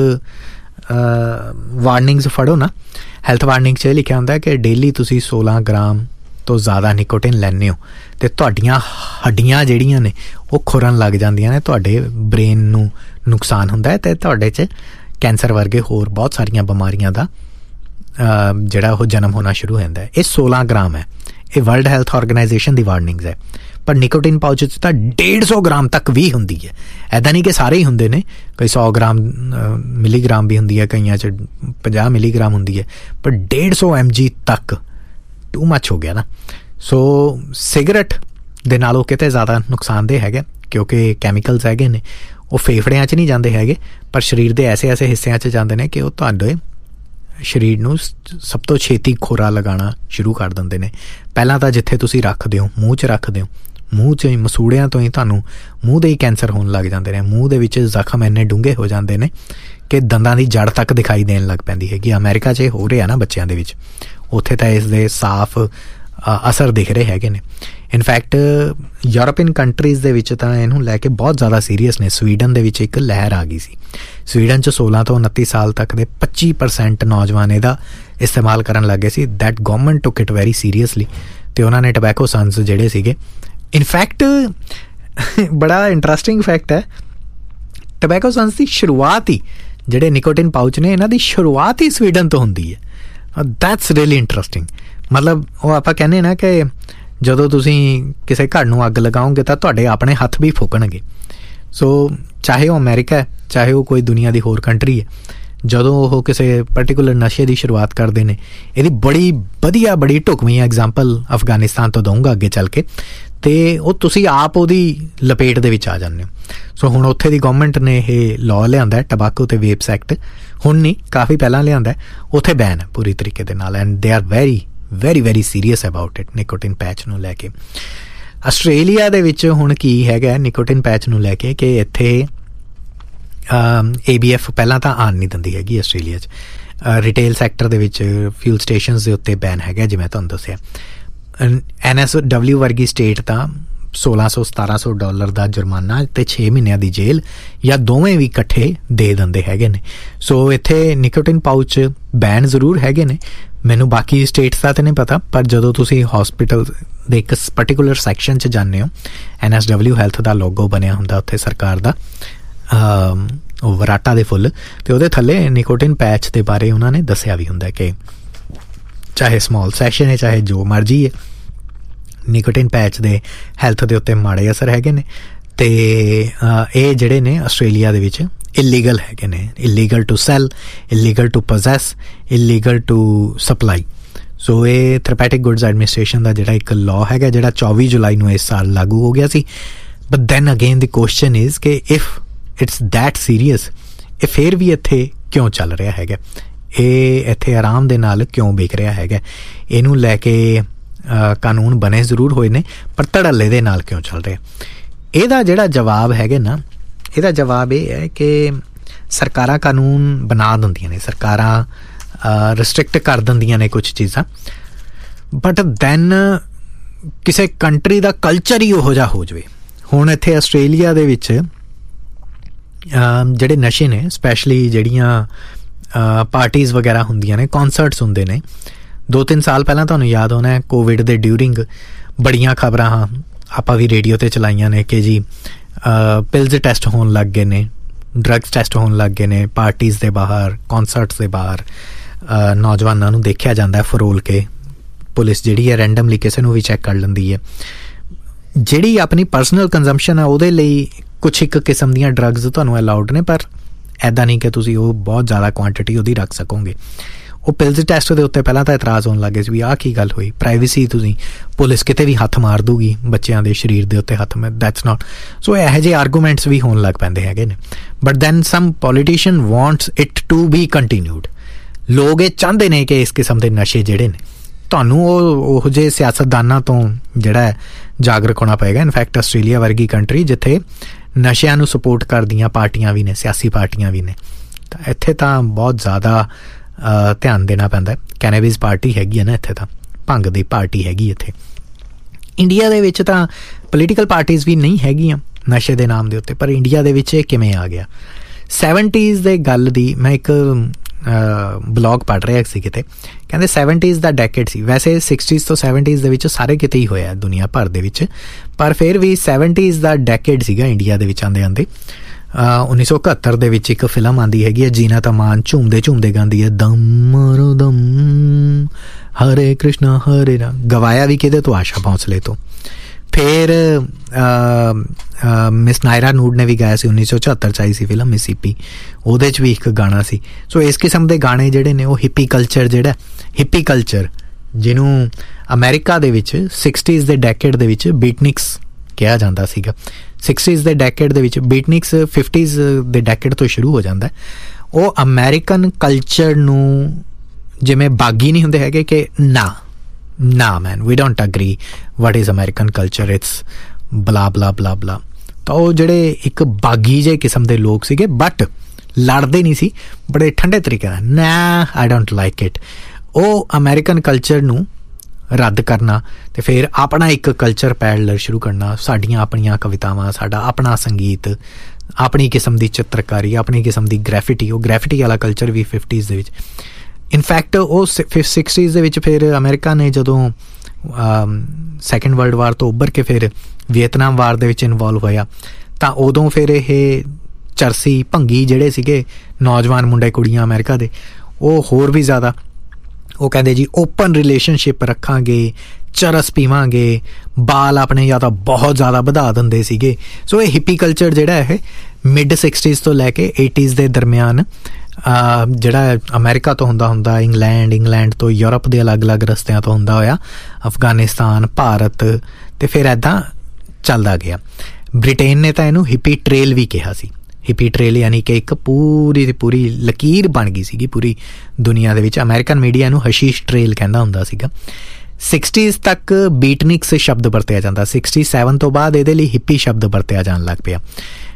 ਵਾਰਨਿੰਗਸ ਫੜੋ ਨਾ, ਹੈਲਥ ਵਾਰਨਿੰਗ 'ਚ ਇਹ ਲਿਖਿਆ ਹੁੰਦਾ ਕਿ ਡੇਲੀ ਤੁਸੀਂ 16 ਗ੍ਰਾਮ ਤੋਂ ਜ਼ਿਆਦਾ ਨਿਕੋਟਿਨ ਲੈਂਦੇ ਹੋ ਅਤੇ ਤੁਹਾਡੀਆਂ ਹੱਡੀਆਂ ਜਿਹੜੀਆਂ ਨੇ ਉਹ ਖੁਰਨ ਲੱਗ ਜਾਂਦੀਆਂ ਨੇ, ਤੁਹਾਡੇ ਬ੍ਰੇਨ ਨੂੰ ਨੁਕਸਾਨ ਹੁੰਦਾ ਹੈ, ਅਤੇ ਤੁਹਾਡੇ 'ਚ ਕੈਂਸਰ ਵਰਗੇ ਹੋਰ ਬਹੁਤ ਸਾਰੀਆਂ ਬਿਮਾਰੀਆਂ ਦਾ ਜਿਹੜਾ ਉਹ ਜਨਮ ਹੋਣਾ ਸ਼ੁਰੂ ਹੋ ਜਾਂਦਾ ਹੈ। ਇਹ 16 ਗ੍ਰਾਮ ਹੈ, ਇਹ ਵਰਲਡ ਹੈਲਥ ਆਰਗੇਨਾਈਜੇਸ਼ਨ ਦੀ ਵਾਰਨਿੰਗਸ ਹੈ। ਪਰ ਨਿਕੋਟਿਨ ਪਾਊਚ 'ਚ ਤਾਂ 150 ਗ੍ਰਾਮ ਤੱਕ ਵੀ ਹੁੰਦੀ ਹੈ। ਇੱਦਾਂ ਨਹੀਂ ਕਿ ਸਾਰੇ ਹੀ ਹੁੰਦੇ ਨੇ, ਕਈ 100 ਗ੍ਰਾਮ ਮਿਲੀਗ੍ਰਾਮ ਵੀ ਹੁੰਦੀ ਹੈ, ਕਈਆਂ 'ਚ 50 ਮਿਲੀਗ੍ਰਾਮ ਹੁੰਦੀ ਹੈ, ਪਰ 150 mg ਤੱਕ ਟੂ ਮੱਚ ਹੋ ਗਿਆ ਨਾ। ਸੋ ਸਿਗਰਟ ਦੇ ਨਾਲੋਂ ਕਿਤੇ ਜ਼ਿਆਦਾ ਨੁਕਸਾਨਦੇਹ ਹੈਗਾ, ਕਿਉਂਕਿ ਕੈਮੀਕਲਸ ਹੈਗੇ ਨੇ, ਉਹ ਫੇਫੜਿਆਂ 'ਚ ਨਹੀਂ ਜਾਂਦੇ ਹੈਗੇ, ਪਰ ਸਰੀਰ ਦੇ ਐਸੇ ਹਿੱਸਿਆਂ 'ਚ ਜਾਂਦੇ ਨੇ ਕਿ ਉਹ ਤੁਹਾਡੇ ਸਰੀਰ ਨੂੰ ਸਭ ਤੋਂ ਛੇਤੀ ਖੋਰਾ ਲਗਾਉਣਾ ਸ਼ੁਰੂ ਕਰ ਦਿੰਦੇ ਨੇ। ਪਹਿਲਾਂ ਤਾਂ ਜਿੱਥੇ ਤੁਸੀਂ ਰੱਖਦੇ ਹੋ, ਮੂੰਹ 'ਚ ਰੱਖਦੇ ਹੋ, ਮੂੰਹ 'ਚ ਹੀ ਮਸੂੜਿਆਂ ਤੋਂ ਹੀ ਤੁਹਾਨੂੰ ਮੂੰਹ ਦੇ ਹੀ ਕੈਂਸਰ ਹੋਣ ਲੱਗ ਜਾਂਦੇ ਨੇ। ਮੂੰਹ ਦੇ ਵਿੱਚ ਜ਼ਖਮ ਇੰਨੇ ਡੂੰਘੇ ਹੋ ਜਾਂਦੇ ਨੇ ਕਿ ਦੰਦਾਂ ਦੀ ਜੜ ਤੱਕ ਦਿਖਾਈ ਦੇਣ ਲੱਗ ਪੈਂਦੀ ਹੈਗੀ। ਅਮਰੀਕਾ 'ਚ ਇਹ ਹੋ ਰਿਹਾ ਨਾ ਬੱਚਿਆਂ ਦੇ ਵਿੱਚ, ਉੱਥੇ ਤਾਂ ਇਸ ਦੇ ਸਾਫ਼ ਅਸਰ ਦਿਖ ਰਹੇ ਹੈਗੇ ਨੇ। ਇਨਫੈਕਟ ਯੂਰਪੀਅਨ ਕੰਟਰੀਜ਼ ਦੇ ਵਿੱਚ ਤਾਂ ਇਹਨੂੰ ਲੈ ਕੇ ਬਹੁਤ ਜ਼ਿਆਦਾ ਸੀਰੀਅਸ ਨੇ। ਸਵੀਡਨ ਦੇ ਵਿੱਚ ਇੱਕ ਲਹਿਰ ਆ ਗਈ ਸੀ। ਸਵੀਡਨ 'ਚ 16 ਤੋਂ 29 ਸਾਲ ਤੱਕ ਦੇ 25% ਨੌਜਵਾਨ ਇਹਦਾ ਇਸਤੇਮਾਲ ਕਰਨ ਲੱਗ ਗਏ ਸੀ। That government took it very seriously, ਅਤੇ ਉਹਨਾਂ ਨੇ ਟਬੈਕੋ ਸਨਸ ਜਿਹੜੇ ਸੀਗੇ, ਇਨਫੈਕਟ ਬੜਾ ਇੰਟਰਸਟਿੰਗ ਫੈਕਟ ਹੈ, ਟਬੈਕੋ ਸਨਸ ਦੀ ਸ਼ੁਰੂਆਤ ਹੀ, ਜਿਹੜੇ ਨਿਕੋਟਿਨ ਪਾਊਚ ਨੇ, ਇਹਨਾਂ ਦੀ ਸ਼ੁਰੂਆਤ ਹੀ ਸਵੀਡਨ ਤੋਂ ਹੁੰਦੀ ਹੈ। That's really interesting. ਮਤਲਬ ਉਹ ਆਪਾਂ ਕਹਿੰਦੇ ਨਾ ਕਿ ਜਦੋਂ ਤੁਸੀਂ ਕਿਸੇ ਘਰ ਨੂੰ ਅੱਗ ਲਗਾਓਗੇ ਤਾਂ ਤੁਹਾਡੇ ਆਪਣੇ ਹੱਥ ਵੀ ਫੂਕਣਗੇ। ਸੋ ਚਾਹੇ ਉਹ ਅਮਰੀਕਾ ਹੈ, ਚਾਹੇ ਉਹ ਕੋਈ ਦੁਨੀਆ ਦੀ ਹੋਰ ਕੰਟਰੀ ਹੈ, ਜਦੋਂ ਉਹ ਕਿਸੇ ਪਰਟੀਕੂਲਰ ਨਸ਼ੇ ਦੀ ਸ਼ੁਰੂਆਤ ਕਰਦੇ ਨੇ, ਇਹਦੀ ਬੜੀ ਵਧੀਆ, ਬੜੀ ਢੁਕਵੀਂ ਐਗਜ਼ਾਮਪਲ ਅਫਗਾਨਿਸਤਾਨ ਤੋਂ ਦਊਂਗਾ ਅੱਗੇ ਚੱਲ ਕੇ, ਅਤੇ ਉਹ ਤੁਸੀਂ ਆਪ ਉਹਦੀ ਲਪੇਟ ਦੇ ਵਿੱਚ ਆ ਜਾਂਦੇ ਹੋ। ਸੋ ਹੁਣ ਉੱਥੇ ਦੀ ਗਵਰਨਮੈਂਟ ਨੇ ਇਹ ਲਾਅ ਲਿਆਂਦਾ, ਟਬਾਕੋ ਅਤੇ ਵੇਪਸ ਐਕਟ, ਹੁਣ ਨਹੀਂ ਕਾਫੀ ਪਹਿਲਾਂ ਲਿਆਂਦਾ, ਉੱਥੇ ਬੈਨ ਹੈ ਪੂਰੀ ਤਰੀਕੇ ਦੇ ਨਾਲ, and they are very serious about it, nicotine patch ਨੂੰ ਲੈ ਕੇ। ਆਸਟ੍ਰੇਲੀਆ ਦੇ ਵਿੱਚ ਹੁਣ ਕੀ ਹੈਗਾ ਨਿਕੋਟਿਨ ਪੈਚ ਨੂੰ ਲੈ ਕੇ, ਕਿ ਇੱਥੇ ABF ਪਹਿਲਾਂ ਤਾਂ ਆਉਣ ਨਹੀਂ ਦਿੰਦੀ ਹੈਗੀ ਆਸਟ੍ਰੇਲੀਆ 'ਚ। ਰਿਟੇਲ ਸੈਕਟਰ ਦੇ ਵਿੱਚ ਫਿਊਲ ਸਟੇਸ਼ਨਸ ਦੇ ਉੱਤੇ ਬੈਨ ਹੈਗਾ, ਜਿਵੇਂ ਤੁਹਾਨੂੰ ਦੱਸਿਆ। NSW ਵਰਗੀ ਸਟੇਟ ਤਾਂ $1600-1700 ਦਾ ਜੁਰਮਾਨਾ ਅਤੇ 6 ਮਹੀਨਿਆਂ ਦੀ ਜੇਲ੍ਹ ਜਾਂ ਦੋਵੇਂ ਵੀ ਇਕੱਠੇ ਦੇ ਦਿੰਦੇ ਹੈਗੇ ਨੇ। ਸੋ ਇੱਥੇ ਨਿਕੋਟਿਨ ਪਾਊਚ ਬੈਨ ਜ਼ਰੂਰ ਹੈਗੇ ਨੇ, ਮੈਨੂੰ ਬਾਕੀ ਸਟੇਟਸ ਦਾ ਤਾਂ ਨਹੀਂ ਪਤਾ, ਪਰ ਜਦੋਂ ਤੁਸੀਂ ਹੌਸਪੀਟਲ ਦੇ ਇੱਕ ਪਰਟੀਕੂਲਰ ਸੈਕਸ਼ਨ 'ਚ ਜਾਂਦੇ ਹੋ, NSW ਹੈਲਥ ਦਾ ਲੋਗੋ ਬਣਿਆ ਹੁੰਦਾ ਉੱਥੇ ਸਰਕਾਰ ਦਾ, ਉਹ ਵਰਾਟਾ ਦੇ ਫੁੱਲ, ਅਤੇ ਉਹਦੇ ਥੱਲੇ ਨਿਕੋਟਿਨ ਪੈਚ ਦੇ ਬਾਰੇ ਉਹਨਾਂ ਨੇ ਦੱਸਿਆ ਵੀ ਹੁੰਦਾ ਕਿ ਚਾਹੇ ਸਮੌਲ ਸੈਸ਼ਨ ਹੈ ਚਾਹੇ ਜੋ ਮਰਜ਼ੀ ਹੈ, ਨਿਕੋਟਿਨ ਪੈਚ ਦੇ ਹੈਲਥ ਦੇ ਉੱਤੇ ਮਾੜੇ ਅਸਰ ਹੈਗੇ ਨੇ। ਅਤੇ ਇਹ ਜਿਹੜੇ ਨੇ ਆਸਟ੍ਰੇਲੀਆ ਦੇ ਵਿੱਚ ਇਲੀਗਲ ਹੈਗੇ ਨੇ, illegal to cell, illegal to possess, illegal to supply. ਸੋ ਇਹ ਥੈਰੇਪੈਟਿਕ ਗੁੱਡਸ ਐਡਮਿਨਿਸਟ੍ਰੇਸ਼ਨ ਦਾ ਜਿਹੜਾ ਇੱਕ ਲਾਅ ਹੈਗਾ, ਜਿਹੜਾ 24 ਜੁਲਾਈ ਨੂੰ ਇਸ ਸਾਲ ਲਾਗੂ ਹੋ ਗਿਆ ਸੀ। But then again the question is ਕਿ ਇਫ ਇਟਸ ਦੈਟ ਸੀਰੀਅਸ, ਇਹ ਫਿਰ ਵੀ ਇੱਥੇ ਕਿਉਂ ਚੱਲ ਰਿਹਾ ਹੈਗਾ, ਇਹ ਇੱਥੇ ਆਰਾਮ ਦੇ ਨਾਲ ਕਿਉਂ ਵਿਕ ਰਿਹਾ ਹੈਗਾ? ਇਹਨੂੰ ਲੈ ਕੇ ਕਾਨੂੰਨ ਬਣੇ ਜ਼ਰੂਰ ਹੋਏ ਨੇ, ਪਰ ਧੜੱਲੇ ਦੇ ਨਾਲ ਕਿਉਂ ਚੱਲ ਰਿਹਾ? ਇਹਦਾ ਜਿਹੜਾ ਜਵਾਬ ਹੈਗਾ ਨਾ, ਇਹਦਾ ਜਵਾਬ ਇਹ ਹੈ ਕਿ ਸਰਕਾਰਾਂ ਕਾਨੂੰਨ ਬਣਾ ਦਿੰਦੀਆਂ ਨੇ, ਸਰਕਾਰਾਂ ਰਿਸਟ੍ਰਿਕਟ ਕਰ ਦਿੰਦੀਆਂ ਨੇ ਕੁਛ ਚੀਜ਼ਾਂ, ਬਟ ਦੈਨ ਕਿਸੇ ਕੰਟਰੀ ਦਾ ਕਲਚਰ ਹੀ ਉਹੋ ਜਿਹਾ ਹੋ ਜਾਵੇ। ਹੁਣ ਇੱਥੇ ਆਸਟ੍ਰੇਲੀਆ ਦੇ ਵਿੱਚ ਜਿਹੜੇ ਨਸ਼ੇ ਨੇ, ਸਪੈਸ਼ਲੀ ਜਿਹੜੀਆਂ ਪਾਰਟੀਜ਼ ਵਗੈਰਾ ਹੁੰਦੀਆਂ ਨੇ, ਕੌਨਸਰਟਸ ਹੁੰਦੇ ਨੇ, 2-3 ਸਾਲ ਪਹਿਲਾਂ ਤੁਹਾਨੂੰ ਯਾਦ ਹੋਣਾ ਕੋਵਿਡ ਦੇ ਡਿਊਰਿੰਗ ਬੜੀਆਂ ਖਬਰਾਂ ਆਪਾਂ ਵੀ ਰੇਡੀਓ 'ਤੇ ਚਲਾਈਆਂ ਨੇ ਕਿ ਜੀ ਪਿਲਜ਼ ਟੈਸਟ ਹੋਣ ਲੱਗ ਗਏ ਨੇ, ਡਰੱਗਸ ਟੈਸਟ ਹੋਣ ਲੱਗ ਗਏ ਨੇ, ਪਾਰਟੀਜ਼ ਦੇ ਬਾਹਰ, ਕੌਨਸਰਟਸ ਦੇ ਬਾਹਰ ਨੌਜਵਾਨਾਂ ਨੂੰ ਦੇਖਿਆ ਜਾਂਦਾ ਫਰੋਲ ਕੇ। ਪੁਲਿਸ ਜਿਹੜੀ ਹੈ ਰੈਂਡਮਲੀ ਕਿਸੇ ਨੂੰ ਵੀ ਚੈੱਕ ਕਰ ਲੈਂਦੀ ਹੈ। ਜਿਹੜੀ ਆਪਣੀ ਪਰਸਨਲ ਕੰਜ਼ੰਪਸ਼ਨ ਆ ਉਹਦੇ ਲਈ ਕੁਛ ਇੱਕ ਕਿਸਮ ਦੀਆਂ ਡਰੱਗਸ ਤੁਹਾਨੂੰ ਅਲਾਊਡ ਨੇ, ਪਰ ਇੱਦਾਂ ਨਹੀਂ ਕਿ ਤੁਸੀਂ ਉਹ ਬਹੁਤ ਜ਼ਿਆਦਾ ਕੁਆਂਟਿਟੀ ਉਹਦੀ ਰੱਖ ਸਕੋਗੇ। ਉਹ ਪਿਲਜ਼ ਟੈਸਟ ਦੇ ਉੱਤੇ ਪਹਿਲਾਂ ਤਾਂ ਇਤਰਾਜ਼ ਹੋਣ ਲੱਗੇ ਸੀ ਵੀ ਆਹ ਕੀ ਗੱਲ ਹੋਈ, ਪ੍ਰਾਈਵੇਸੀ, ਤੁਸੀਂ ਪੁਲਿਸ ਕਿਤੇ ਵੀ ਹੱਥ ਮਾਰ ਦੂਗੀ ਬੱਚਿਆਂ ਦੇ ਸਰੀਰ ਦੇ ਉੱਤੇ ਹੱਥ, ਦੈਟਸ ਨਾਟ। ਸੋ ਇਹੋ ਜਿਹੇ ਆਰਗੂਮੈਂਟਸ ਵੀ ਹੋਣ ਲੱਗ ਪੈਂਦੇ ਹੈਗੇ ਨੇ। But then sum politician wants it to be continued. ਲੋਕ ਇਹ ਚਾਹੁੰਦੇ ਨੇ ਕਿ ਇਸ ਕਿਸਮ ਦੇ ਨਸ਼ੇ ਜਿਹੜੇ ਨੇ, ਤੁਹਾਨੂੰ ਉਹ ਜਿਹੇ ਸਿਆਸਤਦਾਨਾਂ ਤੋਂ ਜਿਹੜਾ ਹੈ ਜਾਗਰੂਕ ਹੋਣਾ ਪਏਗਾ। ਇਨਫੈਕਟ ਆਸਟ੍ਰੇਲੀਆ ਵਰਗੀ ਕੰਟਰੀ ਜਿੱਥੇ ਨਸ਼ਿਆਂ ਨੂੰ ਸਪੋਰਟ ਕਰਦੀਆਂ ਪਾਰਟੀਆਂ ਵੀ ਨੇ, ਸਿਆਸੀ ਪਾਰਟੀਆਂ ਵੀ ਨੇ, ਤਾਂ ਇੱਥੇ ਤਾਂ ਬਹੁਤ ਜ਼ਿਆਦਾ ਧਿਆਨ ਦੇਣਾ ਪੈਂਦਾ। ਕੈਨੇਬਿਸ ਪਾਰਟੀ ਹੈਗੀ ਹੈ ਨਾ ਇੱਥੇ, ਤਾਂ ਭੰਗ ਦੀ ਪਾਰਟੀ ਹੈਗੀ ਇੱਥੇ। ਇੰਡੀਆ ਦੇ ਵਿੱਚ ਤਾਂ ਪੋਲੀਟੀਕਲ ਪਾਰਟੀਜ਼ ਵੀ ਨਹੀਂ ਹੈਗੀਆਂ ਨਸ਼ੇ ਦੇ ਨਾਮ ਦੇ ਉੱਤੇ, ਪਰ ਇੰਡੀਆ ਦੇ ਵਿੱਚ ਇਹ ਕਿਵੇਂ ਆ ਗਿਆ? 70s ਦੇ ਗੱਲ ਦੀ ਮੈਂ ਇੱਕ ਬਲੌਗ ਪੜ੍ਹ ਰਿਹਾ ਸੀ ਕਿਤੇ, ਕਹਿੰਦੇ 70s ਦਾ ਡੈਕੇਡ ਸੀ। ਵੈਸੇ 60s ਤੋਂ 70s ਦੇ ਵਿੱਚ ਸਾਰੇ ਕਿਤੇ ਹੀ ਹੋਇਆ ਦੁਨੀਆ ਭਰ ਦੇ ਵਿੱਚ, ਪਰ ਫਿਰ ਵੀ 70s ਦਾ ਡੈਕੇਡ ਸੀਗਾ ਇੰਡੀਆ ਦੇ ਵਿੱਚ ਆਉਂਦੇ ਆਉਂਦੇ। 1971 ਦੇ ਵਿੱਚ ਇੱਕ ਫਿਲਮ ਆਉਂਦੀ ਹੈਗੀ ਹੈ, ਜੀਨਤ ਅਮਾਨ ਝੂਮਦੇ ਝੂਮਦੇ ਗਾਉਂਦੀ ਹੈ, ਦਮ ਮਾਰੋ ਦਮ ਹਰੇ ਕ੍ਰਿਸ਼ਨਾ ਹਰੇ ਰਾਮ, ਗਵਾਇਆ ਵੀ ਕਿਹਦੇ ਤੋਂ? ਆਸ਼ਾ ਭੋਂਸਲੇ ਤੋਂ। ਫਿਰ ਮਿਸ ਨਾਇਰਾ ਨੂਡ ਨੇ ਵੀ ਗਾਇਆ ਸੀ, 1974 'ਚ ਆਈ ਸੀ ਫਿਲਮ ਮਿਸੀਪੀ, ਉਹਦੇ 'ਚ ਵੀ ਇੱਕ ਗਾਣਾ ਸੀ। ਸੋ ਇਸ ਕਿਸਮ ਦੇ ਗਾਣੇ ਜਿਹੜੇ ਨੇ ਉਹ ਹਿੱਪੀ ਕਲਚਰ, ਜਿਹੜਾ ਹਿੱਪੀ ਕਲਚਰ ਜਿਹਨੂੰ ਅਮਰੀਕਾ ਦੇ ਵਿੱਚ 60s ਦੇ ਡੈਕੇਡ ਦੇ ਵਿੱਚ ਬੀਟਨਿਕਸ ਕਿਹਾ ਜਾਂਦਾ ਸੀਗਾ। 60s ਦੇ ਡੈਕੇਡ ਦੇ ਵਿੱਚ ਬੀਟਨਿਕਸ 50s ਦੇ ਡੈਕੇਡ ਤੋਂ ਸ਼ੁਰੂ ਹੋ ਜਾਂਦਾ। ਉਹ ਅਮਰੀਕਨ ਕਲਚਰ ਨੂੰ ਜਿਵੇਂ ਬਾਗੀ ਨਹੀਂ ਹੁੰਦੇ ਹੈਗੇ ਕਿ ਨਾ ਮੈਨ ਵੀ don't agree what is American culture, it's ਬਲਾ ਬਲਾ ਬਲਾ ਬਲਾ। ਤਾਂ ਉਹ ਜਿਹੜੇ ਇੱਕ ਬਾਗੀ ਜਿਹੇ ਕਿਸਮ ਦੇ ਲੋਕ ਸੀਗੇ, ਬਟ ਲੜਦੇ ਨਹੀਂ ਸੀ, ਬੜੇ ਠੰਡੇ ਤਰੀਕੇ ਨਾਲ, ਨਾ ਆਈ ਡੋਂਟ ਲਾਈਕ ਇਟ। ਉਹ ਅਮਰੀਕਨ ਕਲਚਰ ਨੂੰ ਰੱਦ ਕਰਨਾ ਅਤੇ ਫਿਰ ਆਪਣਾ ਇੱਕ ਕਲਚਰ ਪੈਡਲਰ ਸ਼ੁਰੂ ਕਰਨਾ, ਸਾਡੀਆਂ ਆਪਣੀਆਂ ਕਵਿਤਾਵਾਂ, ਸਾਡਾ ਆਪਣਾ ਸੰਗੀਤ, ਆਪਣੀ ਕਿਸਮ ਦੀ ਚਿੱਤਰਕਾਰੀ, ਆਪਣੀ ਕਿਸਮ ਦੀ ਗ੍ਰੈਫਿਟੀ। ਉਹ ਗ੍ਰੈਫਿਟੀ ਵਾਲਾ ਕਲਚਰ ਵੀ 50s ਦੇ ਵਿੱਚ। ਇਨਫੈਕਟ ਉਹ 60s ਦੇ ਵਿੱਚ ਫਿਰ ਅਮਰੀਕਾ ਨੇ ਜਦੋਂ ਸੈਕਿੰਡ ਵਰਲਡ ਵਾਰ ਤੋਂ ਉੱਭਰ ਕੇ ਫਿਰ ਵੀਅਤਨਾਮ ਵਾਰ ਦੇ ਵਿੱਚ ਇਨਵੋਲਵ ਹੋਇਆ, ਤਾਂ ਉਦੋਂ ਫਿਰ ਇਹ ਚਰਸੀ ਭੰਗੀ ਜਿਹੜੇ ਸੀਗੇ ਨੌਜਵਾਨ ਮੁੰਡੇ ਕੁੜੀਆਂ ਅਮਰੀਕਾ ਦੇ, ਉਹ ਹੋਰ ਵੀ ਜ਼ਿਆਦਾ ਉਹ ਕਹਿੰਦੇ ਜੀ ਓਪਨ ਰਿਲੇਸ਼ਨਸ਼ਿਪ ਰੱਖਾਂਗੇ, ਚਰਸ ਪੀਵਾਂਗੇ, ਬਾਲ ਆਪਣੇ ਜਾਂ ਤਾਂ ਬਹੁਤ ਜ਼ਿਆਦਾ ਵਧਾ ਦਿੰਦੇ ਸੀਗੇ। ਸੋ ਇਹ ਹਿੱਪੀ ਕਲਚਰ ਜਿਹੜਾ ਇਹ ਮਿਡ 60s ਤੋਂ ਲੈ ਕੇ 80s ਦੇ ਦਰਮਿਆਨ ਜਿਹੜਾ ਅਮਰੀਕਾ ਤੋਂ ਹੁੰਦਾ ਇੰਗਲੈਂਡ ਤੋਂ ਯੂਰਪ ਦੇ ਅਲੱਗ-ਅਲੱਗ ਰਸਤਿਆਂ ਤੋਂ ਹੁੰਦਾ ਹੋਇਆ ਅਫਗਾਨਿਸਤਾਨ, ਭਾਰਤ, ਅਤੇ ਫਿਰ ਇੱਦਾਂ ਚੱਲਦਾ ਗਿਆ। ਬ੍ਰਿਟੇਨ ਨੇ ਤਾਂ ਇਹਨੂੰ ਹਿੱਪੀ ਟ੍ਰੇਲ ਵੀ ਕਿਹਾ ਸੀ। ਹਿੱਪੀ ਟ੍ਰੇਲ ਯਾਨੀ ਕਿ ਇੱਕ ਪੂਰੀ ਦੀ ਪੂਰੀ ਲਕੀਰ ਬਣ ਗਈ ਸੀਗੀ ਪੂਰੀ ਦੁਨੀਆ ਦੇ ਵਿੱਚ। ਅਮਰੀਕਨ ਮੀਡੀਆ ਨੂੰ ਹਸ਼ੀਸ਼ ਟ੍ਰੇਲ ਕਹਿੰਦਾ ਹੁੰਦਾ ਸੀਗਾ। 60s ਤੱਕ ਬੀਟਨਿਕਸ ਸ਼ਬਦ ਵਰਤਿਆ ਜਾਂਦਾ, 67 ਤੋਂ ਬਾਅਦ ਇਹਦੇ ਲਈ ਹਿੱਪੀ ਸ਼ਬਦ ਵਰਤਿਆ ਜਾਣ ਲੱਗ ਪਿਆ।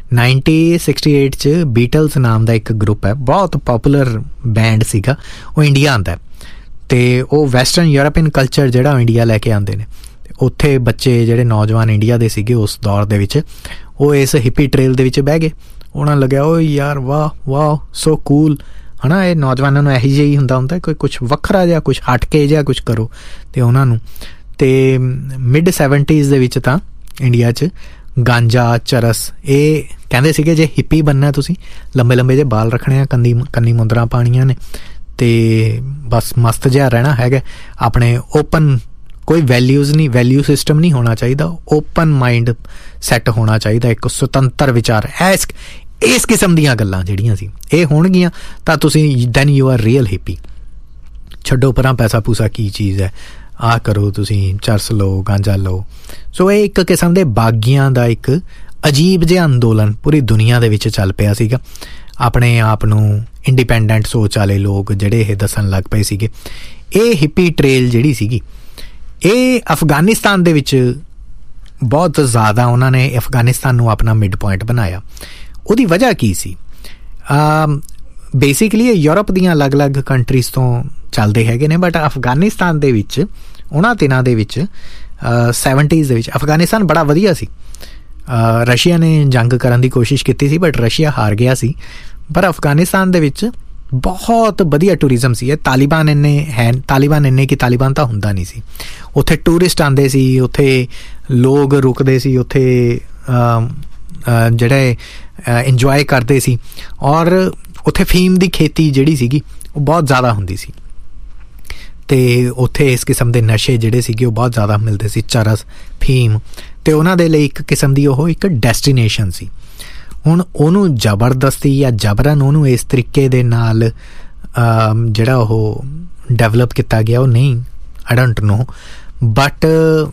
1968 'ਚ ਬੀਟਲਸ ਨਾਮ ਦਾ ਇੱਕ ਗਰੁੱਪ ਹੈ, ਬਹੁਤ ਪੋਪੂਲਰ ਬੈਂਡ ਸੀਗਾ, ਉਹ ਇੰਡੀਆ ਆਉਂਦਾ ਅਤੇ ਉਹ ਵੈਸਟਰਨ ਯੂਰਪੀਅਨ ਕਲਚਰ ਜਿਹੜਾ ਉਹ ਇੰਡੀਆ ਲੈ ਕੇ ਆਉਂਦੇ ਨੇ। ਉੱਥੇ ਬੱਚੇ ਜਿਹੜੇ ਨੌਜਵਾਨ ਇੰਡੀਆ ਦੇ ਸੀਗੇ ਉਸ ਦੌਰ ਦੇ ਵਿੱਚ, ਉਹ ਇਸ ਹਿੱਪੀ ਟ੍ਰੇਲ ਦੇ ਵਿੱਚ ਬਹਿ ਗਏ। ਉਹਨਾਂ ਨੂੰ ਲੱਗਿਆ ਓ ਯਾਰ ਵਾਹ ਵਾਹ ਸੋ ਕੂਲ, ਹੈ ਨਾ, ਇਹ ਨੌਜਵਾਨਾਂ ਨੂੰ ਇਹੋ ਜਿਹਾ ਹੀ ਹੁੰਦਾ ਕੋਈ ਕੁਛ ਵੱਖਰਾ ਜਿਹਾ, ਕੁਛ ਹਟ ਕੇ ਜਿਹਾ ਕੁਛ ਕਰੋ। ਅਤੇ ਉਹਨਾਂ ਨੂੰ ਅਤੇ ਮਿਡ 70s ਦੇ ਵਿੱਚ ਤਾਂ ਇੰਡੀਆ 'ਚ ਗਾਂਜਾ, ਚਰਸ, ਇਹ ਕਹਿੰਦੇ ਸੀਗੇ ਜੇ ਹਿੱਪੀ ਬਣਨਾ ਤੁਸੀਂ ਲੰਬੇ ਲੰਬੇ ਜਿਹੇ ਬਾਲ ਰੱਖਣੇ ਆ, ਕੰਨੀ ਮੁੰਦਰਾਂ ਪਾਉਣੀਆਂ ਨੇ ਅਤੇ ਬਸ ਮਸਤ ਜਿਹਾ ਰਹਿਣਾ ਹੈਗਾ, ਆਪਣੇ ਓਪਨ, ਕੋਈ ਵੈਲਿਊਜ਼ ਨਹੀਂ, ਵੈਲਿਊ ਸਿਸਟਮ ਨਹੀਂ ਹੋਣਾ ਚਾਹੀਦਾ, ਓਪਨ ਮਾਈਂਡ ਸੈੱਟ ਹੋਣਾ ਚਾਹੀਦਾ, ਇੱਕ ਸੁਤੰਤਰ ਵਿਚਾਰ। ਇਸ ਕਿਸਮ ਦੀਆਂ ਗੱਲਾਂ ਜਿਹੜੀਆਂ ਸੀ ਇਹ ਹੋਣਗੀਆਂ ਤਾਂ ਤੁਸੀਂ then you are real hippie. ਛੱਡੋ ਪਰਾਂ ਪੈਸਾ ਪੂਸਾ ਕੀ ਚੀਜ਼ ਹੈ, ਆਹ ਕਰੋ ਤੁਸੀਂ, ਚਰਸ ਲਓ, ਗਾਂਜਾ ਲਓ। ਸੋ ਇਹ ਇੱਕ ਕਿਸਮ ਦੇ ਬਾਗੀਆਂ ਦਾ ਇੱਕ ਅਜੀਬ ਜਿਹਾ ਅੰਦੋਲਨ ਪੂਰੀ ਦੁਨੀਆ ਦੇ ਵਿੱਚ ਚੱਲ ਪਿਆ ਸੀਗਾ। ਆਪਣੇ ਆਪ ਨੂੰ ਇੰਡੀਪੈਂਡੈਂਟ ਸੋਚ ਵਾਲੇ ਲੋਕ ਜਿਹੜੇ ਇਹ ਦੱਸਣ ਲੱਗ ਪਏ ਸੀਗੇ। ਇਹ ਹਿੱਪੀ ਟ੍ਰੇਲ ਜਿਹੜੀ ਸੀਗੀ ਇਹ ਅਫਗਾਨਿਸਤਾਨ ਦੇ ਵਿੱਚ ਬਹੁਤ ਜ਼ਿਆਦਾ, ਉਹਨਾਂ ਨੇ ਅਫਗਾਨਿਸਤਾਨ ਨੂੰ ਆਪਣਾ ਮਿਡ ਪੁਆਇੰਟ ਬਣਾਇਆ। ਉਹਦੀ ਵਜ੍ਹਾ ਕੀ ਸੀ? ਬੇਸਿਕਲੀ ਇਹ ਯੂਰਪ ਦੀਆਂ ਅਲੱਗ-ਅਲੱਗ ਕੰਟਰੀਜ਼ ਤੋਂ ਚੱਲਦੇ ਹੈਗੇ ਨੇ, ਬਟ ਅਫਗਾਨਿਸਤਾਨ ਦੇ ਵਿੱਚ ਉਹਨਾਂ ਦਿਨਾਂ ਦੇ ਵਿੱਚ 70s ਦੇ ਵਿੱਚ ਅਫਗਾਨਿਸਤਾਨ ਬੜਾ ਵਧੀਆ ਸੀ। ਰਸ਼ੀਆ ਨੇ ਜੰਗ ਕਰਨ ਦੀ ਕੋਸ਼ਿਸ਼ ਕੀਤੀ ਸੀ ਬਟ ਰਸ਼ੀਆ ਹਾਰ ਗਿਆ ਸੀ, ਪਰ ਅਫਗਾਨਿਸਤਾਨ ਦੇ ਵਿੱਚ ਬਹੁਤ ਵਧੀਆ ਟੂਰਿਜ਼ਮ ਸੀ। ਇਹ ਤਾਲਿਬਾਨ ਇੰਨੇ ਕਿ ਤਾਲਿਬਾਨ ਤਾਂ ਹੁੰਦਾ ਨਹੀਂ ਸੀ। ਉੱਥੇ ਟੂਰਿਸਟ ਆਉਂਦੇ ਸੀ, ਉੱਥੇ ਲੋਕ ਰੁਕਦੇ ਸੀ, ਉੱਥੇ ਜਿਹੜੇ ਇੰਜੋਏ ਕਰਦੇ ਸੀ, ਔਰ ਉੱਥੇ ਫੀਮ ਦੀ ਖੇਤੀ ਜਿਹੜੀ ਸੀਗੀ ਉਹ ਬਹੁਤ ਜ਼ਿਆਦਾ ਹੁੰਦੀ ਸੀ ਅਤੇ ਉੱਥੇ ਇਸ ਕਿਸਮ ਦੇ ਨਸ਼ੇ ਜਿਹੜੇ ਸੀਗੇ ਉਹ ਬਹੁਤ ਜ਼ਿਆਦਾ ਮਿਲਦੇ ਸੀ, ਚਰਸ, ਫੀਮ, ਅਤੇ ਉਹਨਾਂ ਦੇ ਲਈ ਇੱਕ ਕਿਸਮ ਦੀ ਉਹ ਇੱਕ ਡੈਸਟੀਨੇਸ਼ਨ ਸੀ। ਹੁਣ ਉਹਨੂੰ ਜ਼ਬਰਦਸਤੀ ਜਾਂ ਜਬਰਨ ਉਹਨੂੰ ਇਸ ਤਰੀਕੇ ਦੇ ਨਾਲ ਜਿਹੜਾ ਉਹ ਡਿਵੈਲਪ ਕੀਤਾ ਗਿਆ ਉਹ ਨਹੀਂ, ਆਈ ਡੋਂਟ ਨੋ, ਬਟ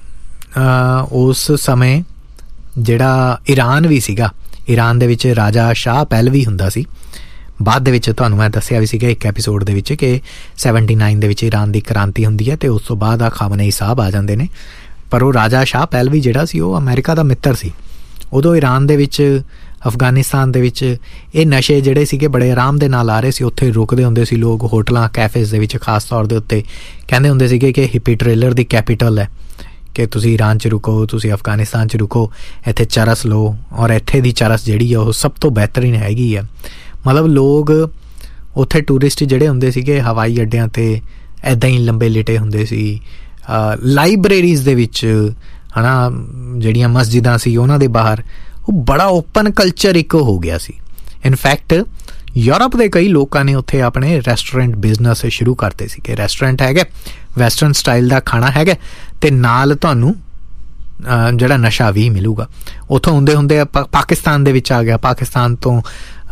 ਉਸ ਸਮੇਂ ਜਿਹੜਾ ਈਰਾਨ ਵੀ ਸੀਗਾ, ਈਰਾਨ ਦੇ ਵਿੱਚ ਰਾਜਾ ਸ਼ਾਹ ਪਹਿਲਵੀ ਹੁੰਦਾ ਸੀ। ਬਾਅਦ ਦੇ ਵਿੱਚ ਤੁਹਾਨੂੰ ਮੈਂ ਦੱਸਿਆ ਵੀ ਸੀਗਾ ਇੱਕ ਐਪੀਸੋਡ ਦੇ ਵਿੱਚ ਕਿ 79 ਦੇ ਵਿੱਚ ਈਰਾਨ ਦੀ ਕ੍ਰਾਂਤੀ ਹੁੰਦੀ ਹੈ ਅਤੇ ਉਸ ਤੋਂ ਬਾਅਦ ਖਾਮਨੇਈ ਸਾਹਿਬ ਆ ਜਾਂਦੇ ਨੇ। ਪਰ ਉਹ ਰਾਜਾ ਸ਼ਾਹ ਪਹਿਲਵੀ ਜਿਹੜਾ ਸੀ ਉਹ ਅਮਰੀਕਾ ਦਾ ਮਿੱਤਰ ਸੀ। ਉਦੋਂ ਈਰਾਨ ਦੇ ਵਿੱਚ, ਅਫਗਾਨਿਸਤਾਨ ਦੇ ਵਿੱਚ ਇਹ ਨਸ਼ੇ ਜਿਹੜੇ ਸੀਗੇ ਬੜੇ ਆਰਾਮ ਦੇ ਨਾਲ ਆ ਰਹੇ ਸੀ। ਉੱਥੇ ਰੁਕਦੇ ਹੁੰਦੇ ਸੀ ਲੋਕ ਹੋਟਲਾਂ, ਕੈਫੇਜ਼ ਦੇ ਵਿੱਚ, ਖਾਸ ਤੌਰ ਦੇ ਉੱਤੇ ਕਹਿੰਦੇ ਹੁੰਦੇ ਸੀਗੇ ਕਿ ਹਿੱਪੀ ਟ੍ਰੇਲਰ ਦੀ ਕੈਪੀਟਲ ਹੈ, ਕਿ ਤੁਸੀਂ ਈਰਾਨ 'ਚ ਰੁਕੋ, ਤੁਸੀਂ ਅਫਗਾਨਿਸਤਾਨ 'ਚ ਰੁਕੋ, ਇੱਥੇ ਚਰਸ ਲਓ, ਔਰ ਇੱਥੇ ਦੀ ਚਰਸ ਜਿਹੜੀ ਆ ਉਹ ਸਭ ਤੋਂ ਬਿਹਤਰੀਨ ਹੈਗੀ ਆ। ਮਤਲਬ ਲੋਕ ਉੱਥੇ ਟੂਰਿਸਟ ਜਿਹੜੇ ਹੁੰਦੇ ਸੀਗੇ ਹਵਾਈ ਅੱਡਿਆਂ 'ਤੇ ਇੱਦਾਂ ਹੀ ਲੰਬੇ ਲਿਟੇ ਹੁੰਦੇ ਸੀ, ਲਾਇਬ੍ਰੇਰੀਜ਼ ਦੇ ਵਿੱਚ, ਹੈ ਨਾ, ਜਿਹੜੀਆਂ ਮਸਜਿਦਾਂ ਸੀ ਉਹਨਾਂ ਦੇ ਬਾਹਰ, ਉਹ ਬੜਾ ਓਪਨ ਕਲਚਰ ਇੱਕ ਹੋ ਗਿਆ ਸੀ। ਇਨਫੈਕਟ ਯੂਰਪ ਦੇ ਕਈ ਲੋਕਾਂ ਨੇ ਉੱਥੇ ਆਪਣੇ ਰੈਸਟੋਰੈਂਟ ਬਿਜ਼ਨਸ ਸ਼ੁਰੂ ਕਰਤੇ ਸੀਗੇ। ਰੈਸਟੋਰੈਂਟ ਹੈਗਾ, ਵੈਸਟਰਨ ਸਟਾਈਲ ਦਾ ਖਾਣਾ ਹੈਗਾ ਅਤੇ ਨਾਲ ਤੁਹਾਨੂੰ ਜਿਹੜਾ ਨਸ਼ਾ ਵੀ ਮਿਲੂਗਾ। ਉੱਥੋਂ ਹੁੰਦੇ ਪਾਕਿਸਤਾਨ ਦੇ ਵਿੱਚ ਆ ਗਿਆ। ਪਾਕਿਸਤਾਨ ਤੋਂ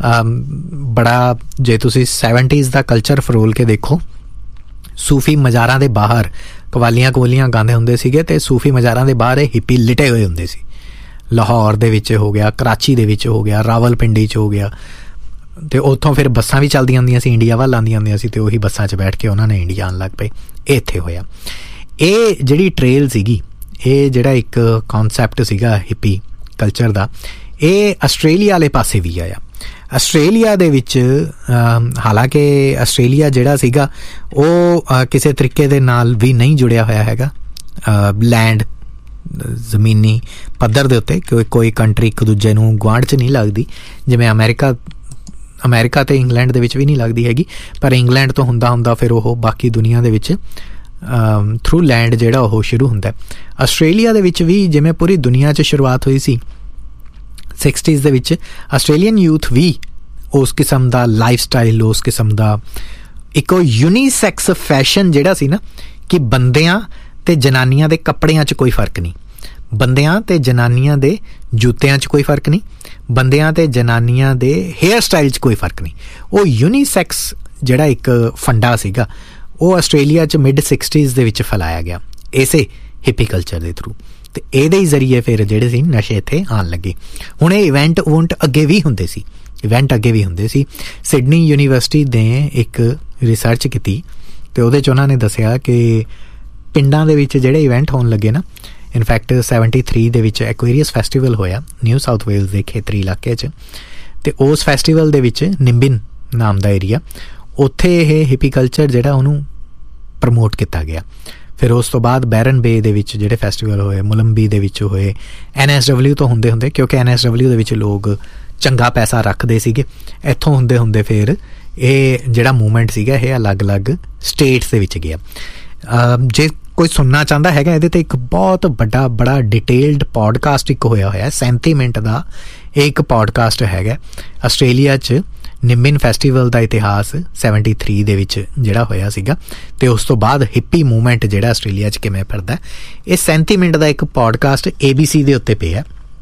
ਬੜਾ, ਜੇ ਤੁਸੀਂ 70s ਦਾ ਕਲਚਰ ਫਰੋਲ ਕੇ ਦੇਖੋ, ਸੂਫੀ ਮਜ਼ਾਰਾਂ ਦੇ ਬਾਹਰ ਕਵਾਲੀਆਂ ਗਾਉਂਦੇ ਹੁੰਦੇ ਸੀਗੇ ਅਤੇ ਸੂਫੀ ਮਜ਼ਾਰਾਂ ਦੇ ਬਾਹਰ ਇਹ ਹਿੱਪੀ ਲਿਟੇ ਹੋਏ ਹੁੰਦੇ ਸੀ। ਲਾਹੌਰ ਦੇ ਵਿੱਚ ਹੋ ਗਿਆ, ਕਰਾਚੀ ਦੇ ਵਿੱਚ ਹੋ ਗਿਆ, ਰਾਵਲਪਿੰਡੀ 'ਚ ਹੋ ਗਿਆ, ਅਤੇ ਉੱਥੋਂ ਫਿਰ ਬੱਸਾਂ ਵੀ ਚੱਲਦੀਆਂ ਹੁੰਦੀਆਂ ਸੀ, ਇੰਡੀਆ ਵੱਲ ਆਉਂਦੀਆਂ ਹੁੰਦੀਆਂ ਸੀ, ਅਤੇ ਉਹੀ ਬੱਸਾਂ 'ਚ ਬੈਠ ਕੇ ਉਹਨਾਂ ਨੇ ਇੰਡੀਆ ਆਉਣ ਲੱਗ ਪਏ। ਇਹ ਇੱਥੇ ਹੋਇਆ। ਇਹ ਜਿਹੜੀ ਟ੍ਰੇਲ ਸੀਗੀ, ਇਹ ਜਿਹੜਾ ਇੱਕ ਕੌਨਸੈਪਟ ਸੀਗਾ ਹਿੱਪੀ ਕਲਚਰ ਦਾ, ਇਹ ਆਸਟ੍ਰੇਲੀਆ ਵਾਲੇ ਪਾਸੇ ਵੀ ਆਇਆ। ਆਸਟ੍ਰੇਲੀਆ ਦੇ ਵਿੱਚ ਹਾਲਾਂਕਿ ਆਸਟ੍ਰੇਲੀਆ ਜਿਹੜਾ ਸੀਗਾ ਉਹ ਕਿਸੇ ਤਰੀਕੇ ਦੇ ਨਾਲ ਵੀ ਨਹੀਂ ਜੁੜਿਆ ਹੋਇਆ ਹੈਗਾ ਲੈਂਡ, ਜ਼ਮੀਨੀ ਪੱਧਰ ਦੇ ਉੱਤੇ, ਕੋਈ ਕੰਟਰੀ ਇੱਕ ਦੂਜੇ ਨੂੰ ਗੁਆਂਢ 'ਚ ਨਹੀਂ ਲੱਗਦੀ, ਜਿਵੇਂ ਅਮਰੀਕਾ ਅਤੇ ਇੰਗਲੈਂਡ ਦੇ ਵਿੱਚ ਵੀ ਨਹੀਂ ਲੱਗਦੀ ਹੈਗੀ, ਪਰ ਇੰਗਲੈਂਡ ਤੋਂ ਹੁੰਦਾ ਫਿਰ ਉਹ ਬਾਕੀ ਦੁਨੀਆ ਦੇ ਵਿੱਚ ਥਰੂ ਲੈਂਡ ਜਿਹੜਾ ਉਹ ਸ਼ੁਰੂ ਹੁੰਦਾ। ਆਸਟ੍ਰੇਲੀਆ ਦੇ ਵਿੱਚ ਵੀ ਜਿਵੇਂ ਪੂਰੀ ਦੁਨੀਆ 'ਚ ਸ਼ੁਰੂਆਤ ਹੋਈ ਸੀ 60s ਦੇ ਵਿੱਚ, ਆਸਟ੍ਰੇਲੀਅਨ ਯੂਥ ਵੀ ਉਸ ਕਿਸਮ ਦਾ ਲਾਈਫ ਸਟਾਈਲ, ਉਸ ਕਿਸਮ ਦਾ ਇੱਕ ਯੂਨੀਸੈਕਸ ਫੈਸ਼ਨ ਜਿਹੜਾ ਸੀ ਨਾ, ਕਿ ਬੰਦਿਆਂ ਅਤੇ ਜਨਾਨੀਆਂ ਦੇ ਕੱਪੜਿਆਂ 'ਚ ਕੋਈ ਫਰਕ ਨਹੀਂ, ਬੰਦਿਆਂ ਅਤੇ ਜਨਾਨੀਆਂ ਦੇ ਜੁੱਤਿਆਂ 'ਚ ਕੋਈ ਫਰਕ ਨਹੀਂ, ਬੰਦਿਆਂ ਅਤੇ ਜਨਾਨੀਆਂ ਦੇ ਹੇਅਰ ਸਟਾਈਲ 'ਚ ਕੋਈ ਫਰਕ ਨਹੀਂ। ਉਹ ਯੂਨੀਸੈਕਸ ਜਿਹੜਾ ਇੱਕ ਫੰਡਾ ਸੀਗਾ ਉਹ ਆਸਟ੍ਰੇਲੀਆ 'ਚ ਮਿਡ 60s ਦੇ ਵਿੱਚ ਫੈਲਾਇਆ ਗਿਆ ਇਸੇ ਹਿੱਪੀ ਕਲਚਰ ਦੇ ਥਰੂ, ਅਤੇ ਇਹਦੇ ਹੀ ਜ਼ਰੀਏ ਫਿਰ ਜਿਹੜੇ ਸੀ ਨਸ਼ੇ ਇੱਥੇ ਆਉਣ ਲੱਗੇ। ਹੁਣ ਇਹ ਇਵੈਂਟ ਅੱਗੇ ਵੀ ਹੁੰਦੇ ਸੀ। ਸਿਡਨੀ ਯੂਨੀਵਰਸਿਟੀ ਨੇ ਇੱਕ ਰਿਸਰਚ ਕੀਤੀ ਅਤੇ ਉਹਦੇ 'ਚ ਉਹਨਾਂ ਨੇ ਦੱਸਿਆ ਕਿ ਪਿੰਡਾਂ ਦੇ ਵਿੱਚ ਜਿਹੜੇ ਇਵੈਂਟ ਹੋਣ ਲੱਗੇ ਨਾ, ਇਨਫੈਕਟ 73 ਦੇ ਵਿੱਚ ਐਕੁਏਰੀਅਸ ਫੈਸਟੀਵਲ ਹੋਇਆ ਨਿਊ ਸਾਊਥ ਵੇਲਸ ਦੇ ਖੇਤਰੀ ਇਲਾਕੇ 'ਚ, ਅਤੇ ਉਸ ਫੈਸਟੀਵਲ ਦੇ ਵਿੱਚ ਨਿੰਬਿਨ ਨਾਮ ਦਾ ਏਰੀਆ, ਉੱਥੇ ਇਹ ਹਿੱਪੀ ਕਲਚਰ ਜਿਹੜਾ ਉਹਨੂੰ ਪ੍ਰਮੋਟ ਕੀਤਾ ਗਿਆ। ਫਿਰ ਉਸ ਤੋਂ ਬਾਅਦ ਬੈਰਨ ਬੇ ਦੇ ਵਿੱਚ ਜਿਹੜੇ ਫੈਸਟੀਵਲ ਹੋਏ, ਮੁਲੰਬੀ ਦੇ ਵਿੱਚ ਹੋਏ, NSW ਤੋਂ ਹੁੰਦੇ ਕਿਉਂਕਿ NSW ਦੇ ਵਿੱਚ ਲੋਕ ਚੰਗਾ ਪੈਸਾ ਰੱਖਦੇ ਸੀਗੇ, ਇੱਥੋਂ ਹੁੰਦੇ ਫਿਰ ਇਹ ਜਿਹੜਾ ਮੂਵਮੈਂਟ ਸੀਗਾ ਇਹ ਅਲੱਗ-ਅਲੱਗ ਸਟੇਟਸ ਦੇ ਵਿੱਚ ਗਿਆ। ਜੇ ਕੋਈ ਸੁਣਨਾ ਚਾਹੁੰਦਾ ਹੈਗਾ ਇਹਦੇ 'ਤੇ ਇੱਕ ਬਹੁਤ ਬੜਾ ਡਿਟੇਲਡ ਪੋਡਕਾਸਟ ਇੱਕ ਹੋਇਆ 37 ਮਿੰਟ ਦਾ ਇਹ ਇੱਕ ਪੋਡਕਾਸਟ ਹੈਗਾ ਆਸਟ੍ਰੇਲੀਆ 'ਚ ਨਿੰਬਿਨ ਫੈਸਟੀਵਲ ਦਾ ਇਤਿਹਾਸ 73 ਦੇ ਵਿੱਚ ਜਿਹੜਾ ਹੋਇਆ ਸੀਗਾ, ਅਤੇ ਉਸ ਤੋਂ ਬਾਅਦ ਹਿੱਪੀ ਮੂਵਮੈਂਟ ਜਿਹੜਾ ਆਸਟ੍ਰੇਲੀਆ 'ਚ ਕਿਵੇਂ ਫਿਰਦਾ। ਇਹ 37 ਮਿੰਟ ਦਾ ਇੱਕ ਪੋਡਕਾਸਟ ABC ਦੇ ਉੱਤੇ ਪਿਆ।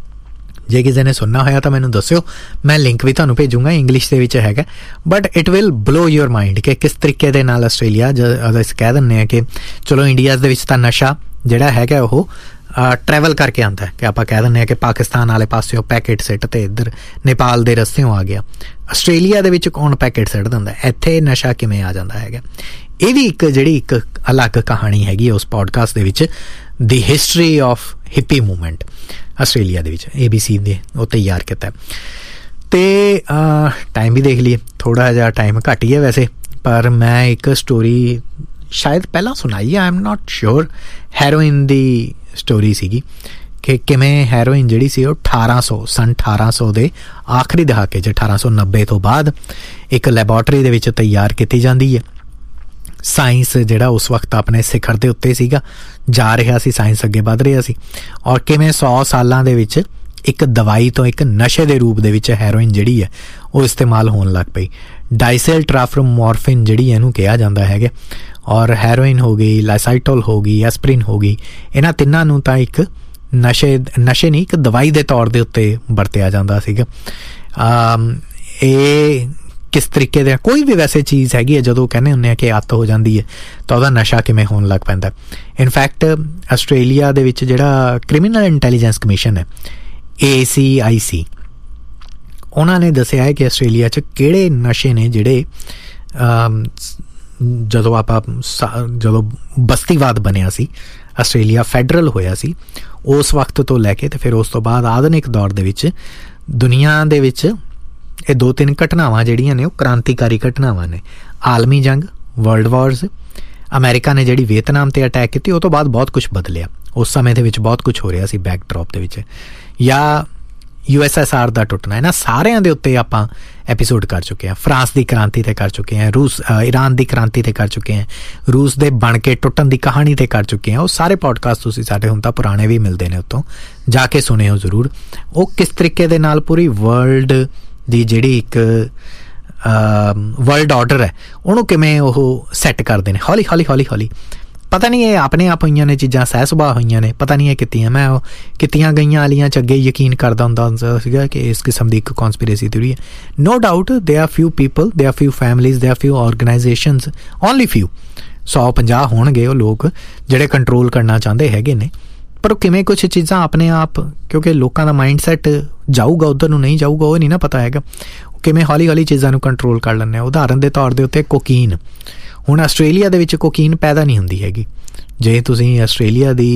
ਜੇ ਕਿਸੇ ਨੇ ਸੁਣਨਾ ਹੋਇਆ ਤਾਂ ਮੈਨੂੰ ਦੱਸਿਓ, ਮੈਂ ਲਿੰਕ ਵੀ ਤੁਹਾਨੂੰ ਭੇਜੂੰਗਾ, ਇੰਗਲਿਸ਼ ਦੇ ਵਿੱਚ ਹੈਗਾ, but it will ਬਲੋ your mind ਕਿ ਕਿਸ ਤਰੀਕੇ ਦੇ ਨਾਲ ਆਸਟ੍ਰੇਲੀਆ ਅਸੀਂ ਕਹਿ ਦਿੰਦੇ ਹਾਂ ਕਿ ਚਲੋ ਇੰਡੀਆ ਦੇ ਵਿੱਚ ਤਾਂ ਨਸ਼ਾ ਜਿਹੜਾ ਹੈਗਾ ਉਹ ਟਰੈਵਲ ਕਰਕੇ ਆਉਂਦਾ, ਕਿ ਆਪਾਂ ਕਹਿ ਦਿੰਦੇ ਹਾਂ ਕਿ ਪਾਕਿਸਤਾਨ ਵਾਲੇ ਪਾਸਿਓਂ ਪੈਕੇਟ ਸਿੱਟ ਤੇ ਇੱਧਰ ਨੇਪਾਲ ਦੇ ਰਸਤਿਓਂ ਆ ਗਿਆ। ਆਸਟ੍ਰੇਲੀਆ ਦੇ ਵਿੱਚ ਕੌਣ ਪੈਕੇਟ ਸਿੱਟ ਦਿੰਦਾ, ਇੱਥੇ ਨਸ਼ਾ ਕਿਵੇਂ ਆ ਜਾਂਦਾ ਹੈਗਾ। ਇਹ ਵੀ ਇੱਕ ਅਲੱਗ ਕਹਾਣੀ ਹੈਗੀ ਉਸ ਪੋਡਕਾਸਟ ਦੇ ਵਿੱਚ, ਦੀ history of hippie movement Australia ਦੇ ਵਿੱਚ, ABC ਦੇ ਉਹ ਤਿਆਰ ਕੀਤਾ। ਅਤੇ ਟਾਈਮ ਵੀ ਦੇਖ ਲਈਏ, ਥੋੜ੍ਹਾ ਜਿਹਾ ਟਾਈਮ ਘੱਟ ਹੀ ਹੈ ਵੈਸੇ, ਪਰ ਮੈਂ ਇੱਕ ਸਟੋਰੀ ਸ਼ਾਇਦ ਪਹਿਲਾਂ ਸੁਣਾਈ ਹੈ, I am not sure, heroin the story ਸੀਗੀ ਕਿ ਕਿਵੇਂ ਹੈਰੋਇਨ ਜਿਹੜੀ ਸੀ ਉਹ 1800 ਦੇ ਆਖਰੀ ਦਹਾਕੇ 'ਚ 1890 ਤੋਂ ਬਾਅਦ ਇੱਕ ਲੈਬੋਰਟਰੀ ਦੇ ਵਿੱਚ ਤਿਆਰ ਕੀਤੀ ਜਾਂਦੀ ਹੈ। ਸਾਇੰਸ ਜਿਹੜਾ ਉਸ ਵਕਤ ਆਪਣੇ ਸਿਖਰ ਦੇ ਉੱਤੇ ਸੀਗਾ, ਜਾ ਰਿਹਾ ਸੀ, ਸਾਇੰਸ ਅੱਗੇ ਵੱਧ ਰਿਹਾ ਸੀ, ਔਰ ਕਿਵੇਂ 100 ਸਾਲਾਂ ਦੇ ਵਿੱਚ ਇੱਕ ਦਵਾਈ ਤੋਂ ਇੱਕ ਨਸ਼ੇ ਦੇ ਰੂਪ ਦੇ ਵਿੱਚ ਹੈਰੋਇਨ ਜਿਹੜੀ ਹੈ ਉਹ ਇਸਤੇਮਾਲ ਹੋਣ ਲੱਗ ਪਈ। ਡਾਈਸੈਲਟ੍ਰਾਫਰਮੋਰਫਿਨ ਜਿਹੜੀ ਇਹਨੂੰ ਕਿਹਾ ਜਾਂਦਾ ਹੈਗਾ, ਔਰ ਹੈਰੋਇਨ ਹੋ ਗਈ, ਲਾਈਸਾਈਟੋਲ ਹੋ ਗਈ, ਐਸਪਰੀਨ ਹੋ ਗਈ, ਇਹਨਾਂ ਤਿੰਨਾਂ ਨੂੰ ਤਾਂ ਇੱਕ ਨਸ਼ੇ ਨਹੀਂ ਇੱਕ ਦਵਾਈ ਦੇ ਤੌਰ ਦੇ ਉੱਤੇ ਵਰਤਿਆ ਜਾਂਦਾ ਸੀਗਾ। ਇਹ ਕਿਸ ਤਰੀਕੇ ਦੇ ਕੋਈ ਵੀ ਵੈਸੇ ਚੀਜ਼ ਹੈਗੀ ਹੈ, ਜਦੋਂ ਕਹਿੰਦੇ ਹੁੰਦੇ ਆ ਕਿ ਅੱਤ ਹੋ ਜਾਂਦੀ ਹੈ ਤਾਂ ਉਹਦਾ ਨਸ਼ਾ ਕਿਵੇਂ ਹੋਣ ਲੱਗ ਪੈਂਦਾ। ਇਨਫੈਕਟ ਆਸਟ੍ਰੇਲੀਆ ਦੇ ਵਿੱਚ ਜਿਹੜਾ ਕ੍ਰਿਮੀਨਲ ਇੰਟੈਲੀਜੈਂਸ ਕਮਿਸ਼ਨ ਹੈ ACIC, ਉਹਨਾਂ ਨੇ ਦੱਸਿਆ ਹੈ ਕਿ ਆਸਟ੍ਰੇਲੀਆ 'ਚ ਕਿਹੜੇ ਨਸ਼ੇ ਨੇ ਜਿਹੜੇ ਜਦੋਂ ਬਸਤੀਵਾਦ ਬਣਿਆ ਸੀ, ਆਸਟ੍ਰੇਲੀਆ ਫੈਡਰਲ ਹੋਇਆ ਸੀ, ਉਸ ਵਕਤ ਤੋਂ ਲੈ ਕੇ ਤੇ ਫਿਰ ਉਸ ਤੋਂ ਬਾਅਦ ਆਧੁਨਿਕ ਦੌਰ ਦੇ ਵਿੱਚ ਦੁਨੀਆ ਦੇ ਵਿੱਚ ਇਹ 2-3 ਘਟਨਾਵਾਂ ਜਿਹੜੀਆਂ ਨੇ ਉਹ ਕ੍ਰਾਂਤੀਕਾਰੀ ਘਟਨਾਵਾਂ ਨੇ। ਆਲਮੀ ਜੰਗ, ਵਰਲਡ ਵਾਰਸ, ਅਮਰੀਕਾ ਨੇ ਜਿਹੜੀ ਵੀਅਤਨਾਮ 'ਤੇ ਅਟੈਕ ਕੀਤੀ, ਉਹ ਤੋਂ ਬਾਅਦ ਬਹੁਤ ਕੁਛ ਬਦਲਿਆ। ਉਸ ਸਮੇਂ ਦੇ ਵਿੱਚ ਬਹੁਤ ਕੁਛ ਹੋ ਰਿਹਾ ਸੀ ਬੈਕਡ੍ਰੌਪ ਦੇ ਵਿੱਚ, ਜਾਂ USSR ਦਾ ਟੁੱਟਣਾ, ਇਹਨਾਂ ਸਾਰਿਆਂ ਦੇ ਉੱਤੇ ਆਪਾਂ ਐਪੀਸੋਡ ਕਰ ਚੁੱਕੇ ਹਾਂ। ਫਰਾਂਸ ਦੀ ਕ੍ਰਾਂਤੀ 'ਤੇ ਕਰ ਚੁੱਕੇ ਹਾਂ, ਈਰਾਨ ਦੀ ਕ੍ਰਾਂਤੀ 'ਤੇ ਕਰ ਚੁੱਕੇ ਹਾਂ, ਰੂਸ ਦੇ ਬਣ ਕੇ ਟੁੱਟਣ ਦੀ ਕਹਾਣੀ 'ਤੇ ਕਰ ਚੁੱਕੇ ਹਾਂ। ਉਹ ਸਾਰੇ ਪੋਡਕਾਸਟ ਤੁਸੀਂ ਸਾਡੇ ਹੁਣ ਤਾਂ ਪੁਰਾਣੇ ਵੀ ਮਿਲਦੇ ਨੇ, ਉੱਤੋਂ ਜਾ ਕੇ ਸੁਣਿਓ ਜ਼ਰੂਰ। ਉਹ ਕਿਸ ਤਰੀਕੇ ਦੇ ਨਾਲ ਪੂਰੀ ਵਰਲਡ ਦੀ ਜਿਹੜੀ ਇੱਕ ਵਰਲਡ ਆਰਡਰ ਹੈ ਉਹਨੂੰ ਕਿਵੇਂ ਉਹ ਸੈੱਟ ਕਰਦੇ ਨੇ ਹੌਲੀ। ਪਤਾ ਨਹੀਂ ਇਹ ਆਪਣੇ ਆਪ ਹੋਈਆਂ ਨੇ ਚੀਜ਼ਾਂ, ਸਹਿ ਸੁਭਾਅ ਹੋਈਆਂ ਨੇ, ਪਤਾ ਨਹੀਂ ਇਹ ਕੀਤੀਆਂ। ਮੈਂ ਉਹ ਕੀਤੀਆਂ ਗਈਆਂ ਵਾਲੀਆਂ 'ਚ ਅੱਗੇ ਯਕੀਨ ਕਰਦਾ ਹੁੰਦਾ ਸੀਗਾ ਕਿ ਇਸ ਕਿਸਮ ਦੀ ਇੱਕ ਕੌਨਸਪੀਰੇਸੀ ਥਿਊਰੀ ਹੈ। No doubt they are ਫਿਊ people, they are ਫਿਊ families, they are ਫਿਊ organisations, only ਫਿਊ, 150 ਹੋਣਗੇ ਉਹ ਲੋਕ ਜਿਹੜੇ ਕੰਟਰੋਲ ਕਰਨਾ ਚਾਹੁੰਦੇ ਹੈਗੇ ਨੇ। ਪਰ ਉਹ ਕਿਵੇਂ ਕੁਛ ਚੀਜ਼ਾਂ ਆਪਣੇ ਆਪ, ਕਿਉਂਕਿ ਲੋਕਾਂ ਦਾ ਮਾਈਂਡ ਸੈੱਟ ਜਾਊਗਾ ਉੱਧਰ ਨੂੰ, ਨਹੀਂ ਜਾਊਗਾ ਉਹ ਨਹੀਂ ਨਾ ਪਤਾ ਹੈਗਾ, ਕਿਵੇਂ ਹੌਲੀ ਚੀਜ਼ਾਂ ਨੂੰ ਕੰਟਰੋਲ ਕਰ ਲੈਂਦੇ ਆ। ਉਦਾਹਰਨ ਦੇ ਤੌਰ ਦੇ ਉੱਤੇ ਕੋਕੀਨ, ਹੁਣ ਆਸਟ੍ਰੇਲੀਆ ਦੇ ਵਿੱਚ ਕੋਕੀਨ ਪੈਦਾ ਨਹੀਂ ਹੁੰਦੀ ਹੈਗੀ। ਜੇ ਤੁਸੀਂ ਆਸਟ੍ਰੇਲੀਆ ਦੀ